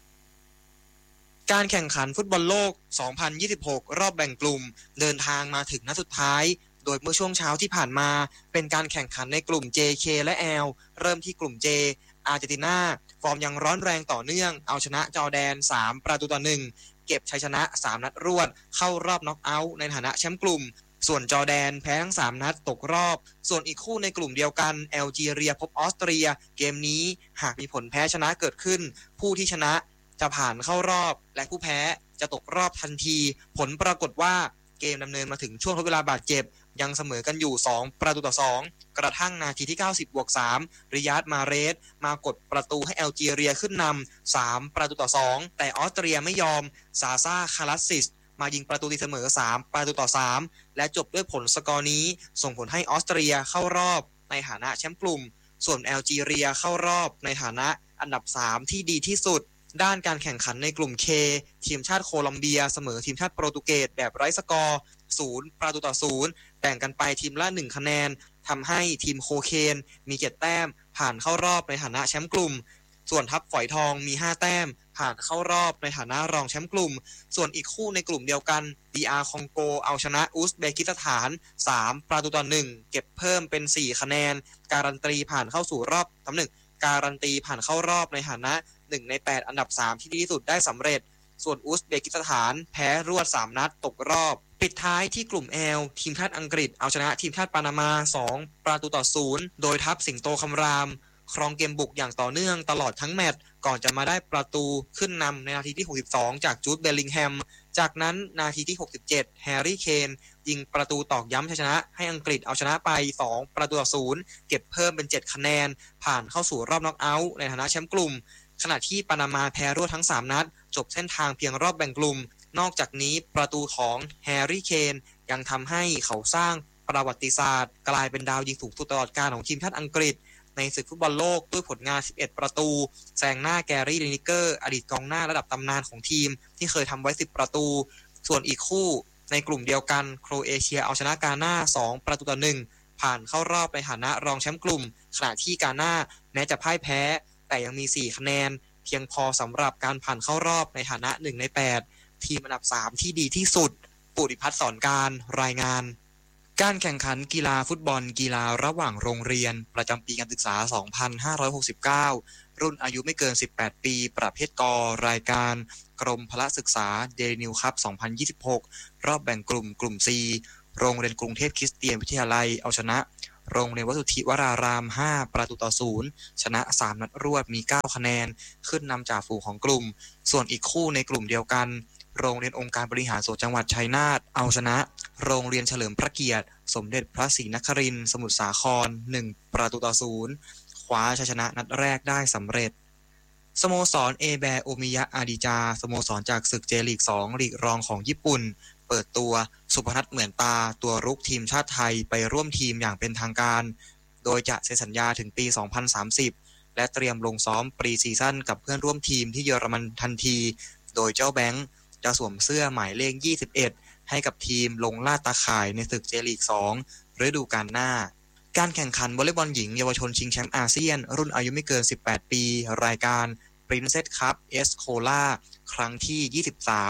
Speaker 2: การแข่งขันฟุตบอลโลก สองพันยี่สิบหก รอบแบ่งกลุ่มเดินทางมาถึงนัดสุดท้ายโดยเมื่อช่วงเช้าที่ผ่านมาเป็นการแข่งขันในกลุ่ม เจ เค และ L เริ่มที่กลุ่ม J อาร์เจนตินาฟอร์มยังร้อนแรงต่อเนื่องเอาชนะจอร์แดนสามประตูต่อหนึ่งเก็บชัยชนะสามนัดรวดเข้ารอบน็อกเอาท์ในฐานะแชมป์กลุ่มส่วนจอร์แดนแพ้ทั้งสามนัดตกรอบส่วนอีกคู่ในกลุ่มเดียวกันแอลจีเรียพบออสเตรียเกมนี้หากมีผลแพ้ชนะเกิดขึ้นผู้ที่ชนะจะผ่านเข้ารอบและผู้แพ้จะตกรอบทันทีผลปรากฏว่าเกมดำเนินมาถึงช่วงทดเวลาบาดเจ็บยังเสมอกันอยู่สองประตูต่อสองกระทั่งนาทีที่เก้าสิบบวกสามริยาดมาเรสมากดประตูให้แอลจีเรียขึ้นนำสามประตูต่อสองแต่ออสเตรียไม่ยอมซาซาคาลัสซิสมายิงประตูตีเสมอสามประตูต่อสามและจบด้วยผลสกอร์นี้ส่งผลให้ออสเตรียเข้ารอบในฐานะแชมป์กลุ่มส่วนแอลจีเรียเข้ารอบในฐานะอันดับสามที่ดีที่สุดด้านการแข่งขันในกลุ่ม K ทีมชาติโคลอมเบียเสมอทีมชาติโปรตุเกสแบบไร้สกอร์ศูนย์ประตูต่อศูนย์แบ่งกันไปทีมละหนึ่งคะแนนทำให้ทีมโคเคนมีเจ็ดแต้มผ่านเข้ารอบในฐานะแชมป์กลุ่มส่วนทัพฝอยทองมีห้าแต้มผ่านเข้ารอบในฐานะรองแชมป์กลุ่มส่วนอีกคู่ในกลุ่มเดียวกัน ดี อาร์ คองโกเอาชนะอุซเบกิสถานสามประตูต่อหนึ่งเก็บเพิ่มเป็นสี่คะแนนการันตีผ่านเข้าสู่รอบสำหนึ่งการันตีผ่านเข้ารอบในฐานะหนึ่งในแปดอันดับสามที่ดีที่สุดได้สำเร็จส่วนอุซเบกิสถานแพ้รวดสามนัดตกรอบปิดท้ายที่กลุ่ม L ทีมชาติอังกฤษเอาชนะทีมชาติปานามาสองประตูต่อศูนย์โดยทัพสิงโตคำรามครองเกมบุกอย่างต่อเนื่องตลอดทั้งแมตช์ก่อนจะมาได้ประตูขึ้นนำในนาทีที่หกสิบสองจากจูดเบลลิงแฮมจากนั้นนาทีที่หกสิบเจ็ดแฮร์รี่เคนยิงประตูตอกย้ำชัยชนะให้อังกฤษเอาชนะไปสองประตูต่อศูนย์เก็บเพิ่มเป็นเจ็ดคะแนนผ่านเข้าสู่รอบน็อกเอาท์ในฐานะแชมป์กลุ่มขณะที่ปานามาแพ้รวดทั้งสามนัดจบเส้นทางเพียงรอบแบ่งกลุ่มนอกจากนี้ประตูของแฮร์รี่เคนยังทำให้เขาสร้างประวัติศาสตร์กลายเป็นดาวยิงสูงสุดตลอดกาลของทีมชาติอังกฤษในศึกฟุตบอลโลกด้วยผลงานสิบเอ็ดประตูแซงหน้าแกรี่ ลินิเกอร์อดีตกองหน้าระดับตำนานของทีมที่เคยทำไว้สิบประตูส่วนอีกคู่ในกลุ่มเดียวกันโครเอเชียเอาชนะกาน่าสองประตูต่อหนึ่งผ่านเข้ารอบในฐานะรองแชมป์กลุ่มขณะที่กาน่าแม้จะพ่ายแพ้แต่ยังมีสี่คะแนนเพียงพอสำหรับการผ่านเข้ารอบในฐานะหนึ่งในแปดทีมอันดับสามที่ดีที่สุดปุริพัฒน์สอนการรายงานการแข่งขันกีฬาฟุตบอลกีฬาระหว่างโรงเรียนประจำปีการศึกษาสองพันห้าร้อยหกสิบเก้ารุ่นอายุไม่เกินสิบแปดปีประเภทกรายการกรมพละศึกษาเดลินิวคัพสองพันยี่สิบหกรอบแบ่งกลุ่มกลุ่ม C โรงเรียนกรุงเทพคริสเตียนวิทยาลัยเอาชนะโรงเรียนวสุทธิวรารามห้าประตูต่อศูนย์ชนะสามนัดรวดมีเก้าคะแนนขึ้นนำจ่าฝูงของกลุ่มส่วนอีกคู่ในกลุ่มเดียวกันโรงเรียนองค์การบริหารส่วนจังหวัดชัยนาทเอาชนะโรงเรียนเฉลิมพระเกียรติสมเด็จพระศรีนครินทร์สมุทรสาครหนึ่งประตูต่อศูนย์คว้าชัยชนะนัดแรกได้สำเร็จสโมสรเอแบโอมิยะอาดิจาสโมสรจากศึกเจลีกสองลีกรองของญี่ปุ่นเปิดตัวสุพนัทเหมือนตาตัวรุกทีมชาติไทยไปร่วมทีมอย่างเป็นทางการโดยจะเซ็นสัญญาถึงปีสองพันสามสิบและเตรียมลงซ้อมปรีซีซั่นกับเพื่อนร่วมทีมที่เยอรมันทันทีโดยเจ้าแบงค์จะสวมเสื้อหมายเลขยี่สิบเอ็ดให้กับทีมลงลาดตาข่ายในศึกเจลีกสองฤดูกาลหน้าการแข่งขันวอลเลย์บอลหญิงเยาวชนชิงแชมป์อาเซียนรุ่นอายุไม่เกินสิบแปดปีรายการ Princess Cup Escola ครั้งที่ยี่สิบสาม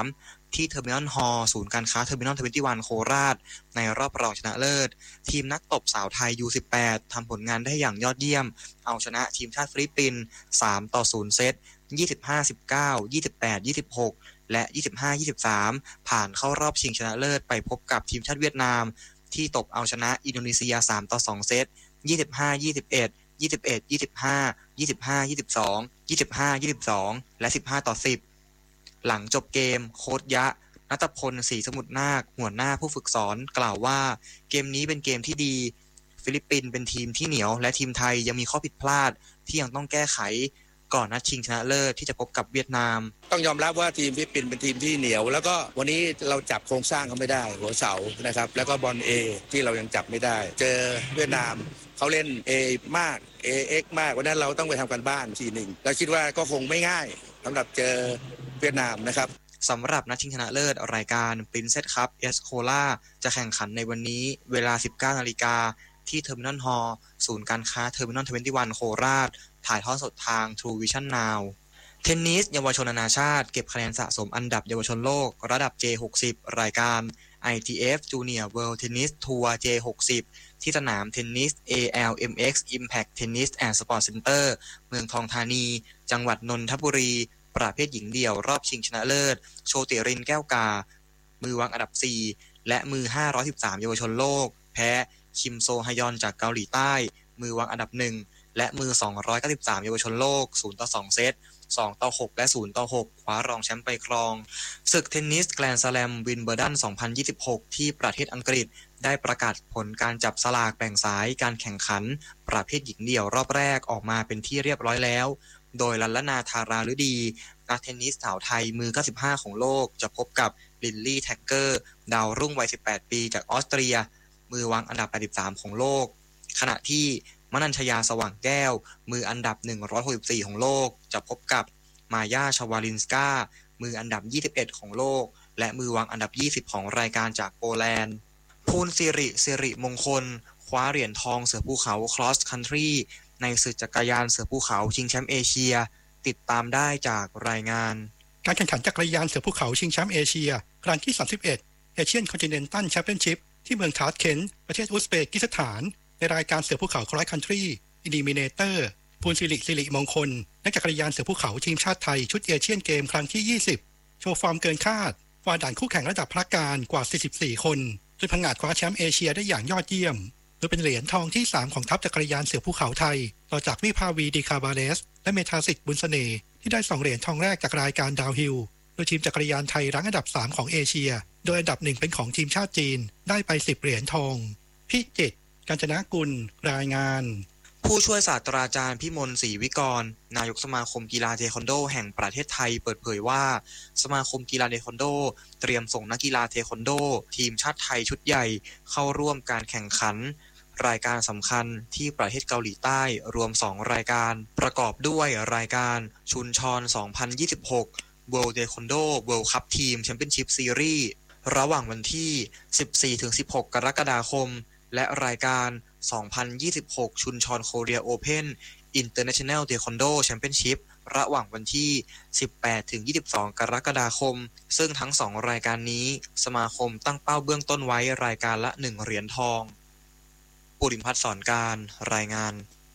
Speaker 2: ที่เทอร์มินอลฮอลล์ศูนย์การค้าเทอร์มินอลยี่สิบเอ็ดโคราชในรอบรองชนะเลิศทีมนักตบสาวไทย ยู สิบแปด ทำผลงานได้อย่างยอดเยี่ยมเอาชนะทีมชาติฟิลิปปินส์สามต่อศูนย์เซตยี่สิบห้า สิบเก้า ยี่สิบแปด ยี่สิบหกและยี่สิบห้า ยี่สิบสามผ่านเข้ารอบชิงชนะเลิศไปพบกับทีมชาติเวียดนามที่ตบเอาชนะอินโดนีเซียสามต่อสองเซตยี่สิบห้า ยี่สิบเอ็ด ยี่สิบเอ็ด ยี่สิบห้า ยี่สิบห้า ยี่สิบสอง ยี่สิบห้า ยี่สิบสองและสิบห้าต่อสิบหลังจบเกมโค้ชยะณัฐพลศรีสมุทรนาคหัวหน้าผู้ฝึกสอนกล่าวว่าเกมนี้เป็นเกมที่ดีฟิลิปปินส์เป็นทีมที่เหนียวและทีมไทยยังมีข้อผิดพลาดที่ยังต้องแก้ไขก่อนนัดชิงชนะเลิศที่จะพบกับเวียดนาม
Speaker 4: ต้องยอมรับว่าทีมฟิลิปปินส์เป็นทีมที่เหนียวแล้วก็วันนี้เราจับโครงสร้างเขาไม่ได้หัวเสานะครับแล้วก็บอล A ที่เรายังจับไม่ได้เจอเวียดนามเขาเล่น A มาก เอ เอ็กซ์ มากวันนั้นเราต้องไปทำกันบ้านทีหนึ่งแล้วคิดว่าก็คงไม่ง่ายสำหรับเจอเวียดนามนะครับ
Speaker 2: สำหรับนัดชิงชนะเลิศรายการ Princess Cup Escola จะแข่งขันในวันนี้เวลา สิบเก้านาฬิกา ที่เทอร์มินอลฮอลล์ศูนย์การค้าเทอร์มินอลยี่สิบเอ็ดโคราชถ่ายทอดสดทาง True Vision Now เทนนิสเยาวชนนานาชาติเก็บคะแนนสะสมอันดับเยาวชนโลกระดับ เจ หกสิบ รายการ ไอ ที เอฟ Junior World Tennis Tour เจ หกสิบ ที่สนามเทนนิส เอ แอล เอ็ม เอ็กซ์ Impact Tennis and Sport Center เมืองทองธานีจังหวัดนนทบุรีประเภทหญิงเดี่ยวรอบชิงชนะเลิศโชติรินแก้วกามือวางอันดับสี่และมือห้าร้อยสิบสามเยาวชนโลกแพ้คิมโซฮยอนจากเกาหลีใต้มือวางอันดับหนึ่งและมือสองร้อยเก้าสิบสามเยาวชนโลกศูนย์ต่อสองเซตสองต่อหกและศูนย์ต่อหกคว้ารองแชมป์ไปครองศึกเทนนิสแกรนด์สแลมวินเบอร์ดันสองพันยี่สิบหกที่ประเทศอังกฤษได้ประกาศผลการจับสลากแบ่งสายการแข่งขันประเภทหญิงเดี่ยวรอบแรกออกมาเป็นที่เรียบร้อยแล้วโดยลัลลนาธาราฤดีนักเทนนิสสาวไทยมือเก้าสิบห้าของโลกจะพบกับลินลี่แท็กเกอร์ดาวรุ่งวัยสิบแปดปีจากออสเตรียมือวางอันดับแปดสิบสามของโลกขณะที่มนัญชยาสว่างแก้วมืออันดับหนึ่งร้อยหกสิบสี่ของโลกจะพบกับมายาชวาลินสกามืออันดับยี่สิบเอ็ดของโลกและมือวางอันดับยี่สิบของรายการจากโปแลนด์ภูลสิริสิริมงคลคว้าเหรียญทองเสือภูเขา Cross Country ในศึกจักรยานเสือภูเขาชิงแชมป์เอเชียติดตามได้จากรายงาน
Speaker 22: การแข่งขันจักรยานเสือภูเขาชิงแชมป์เอเชียครั้งที่สามสิบเอ็ดเอเชียนคอนติเนนตัลแชมเปี้ยนชิพที่เมืองทาชเคนต์ประเทศอุซเบกิสถานในรายการเสือภูเขา Cross Country Eliminator ภูลสิริสิริมงคลนักจักรยานเสือภูเขาทีมชาติไทยชุดเอเชียนเกมครั้งที่ยี่สิบโชว์ฟอร์มเกินคาดฝ่าด่านคู่แข่งระดับพระการกว่าสี่สิบสี่คนจนผงาดคว้าแชมป์เอเชียได้อย่างยอดเยี่ยมโดยเป็นเหรียญทองที่สามของทัพจักรยานเสือภูเขาไทยต่อจากวิภาวีดีคาบาเลสและเมธาสิทธิ์บุญเสน่ห์ที่ได้สองเหรียญทองแรกจากรายการดาวฮิลโดยทีมจักรยานไทยรั้งอันดับสามของเอเชียโดยอันดับหนึ่งเป็นของทีมชาติจีนได้ไปสิบเหรียญทองพิจิตรกาญจนกุลรายงาน
Speaker 2: ผู้ช่วยศาสตราจารย์พิมลศรีวิกรนายกสมาคมกีฬาเทควันโดแห่งประเทศไทยเปิดเผยว่าสมาคมกีฬาเทควันโดเตรียมส่งนักกีฬาเทควันโดทีมชาติไทยชุดใหญ่เข้าร่วมการแข่งขันรายการสำคัญที่ประเทศเกาหลีใต้รวมสองรายการประกอบด้วยรายการชุนชอนสองพันยี่สิบหก World Taekwondo World Cup Team Championship Series ระหว่างวันที่ สิบสี่ถึงสิบหก กรกฎาคมและรายการสองพันยี่สิบหกชุนชอนโคเรียโอเพ่น International Taekwondo Championship ระหว่างวันที่ สิบแปดถึงยี่สิบสอง กรกฎาคมซึ่งทั้งสองรายการนี้สมาคมตั้งเป้าเบื้องต้นไว้รายการละหนึ่งเหรียญทองปุริมพัฒน์สอนการรายงาน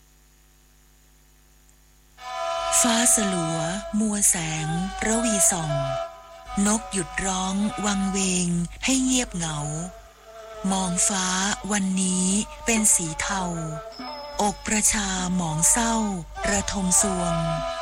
Speaker 21: ฟ้าสลัวมัวแสงระวีส่องนกหยุดร้องวังเวงให้เงียบเหงามองฟ้าวันนี้เป็นสีเทาอกประชาหมองเศร้าระทมสวง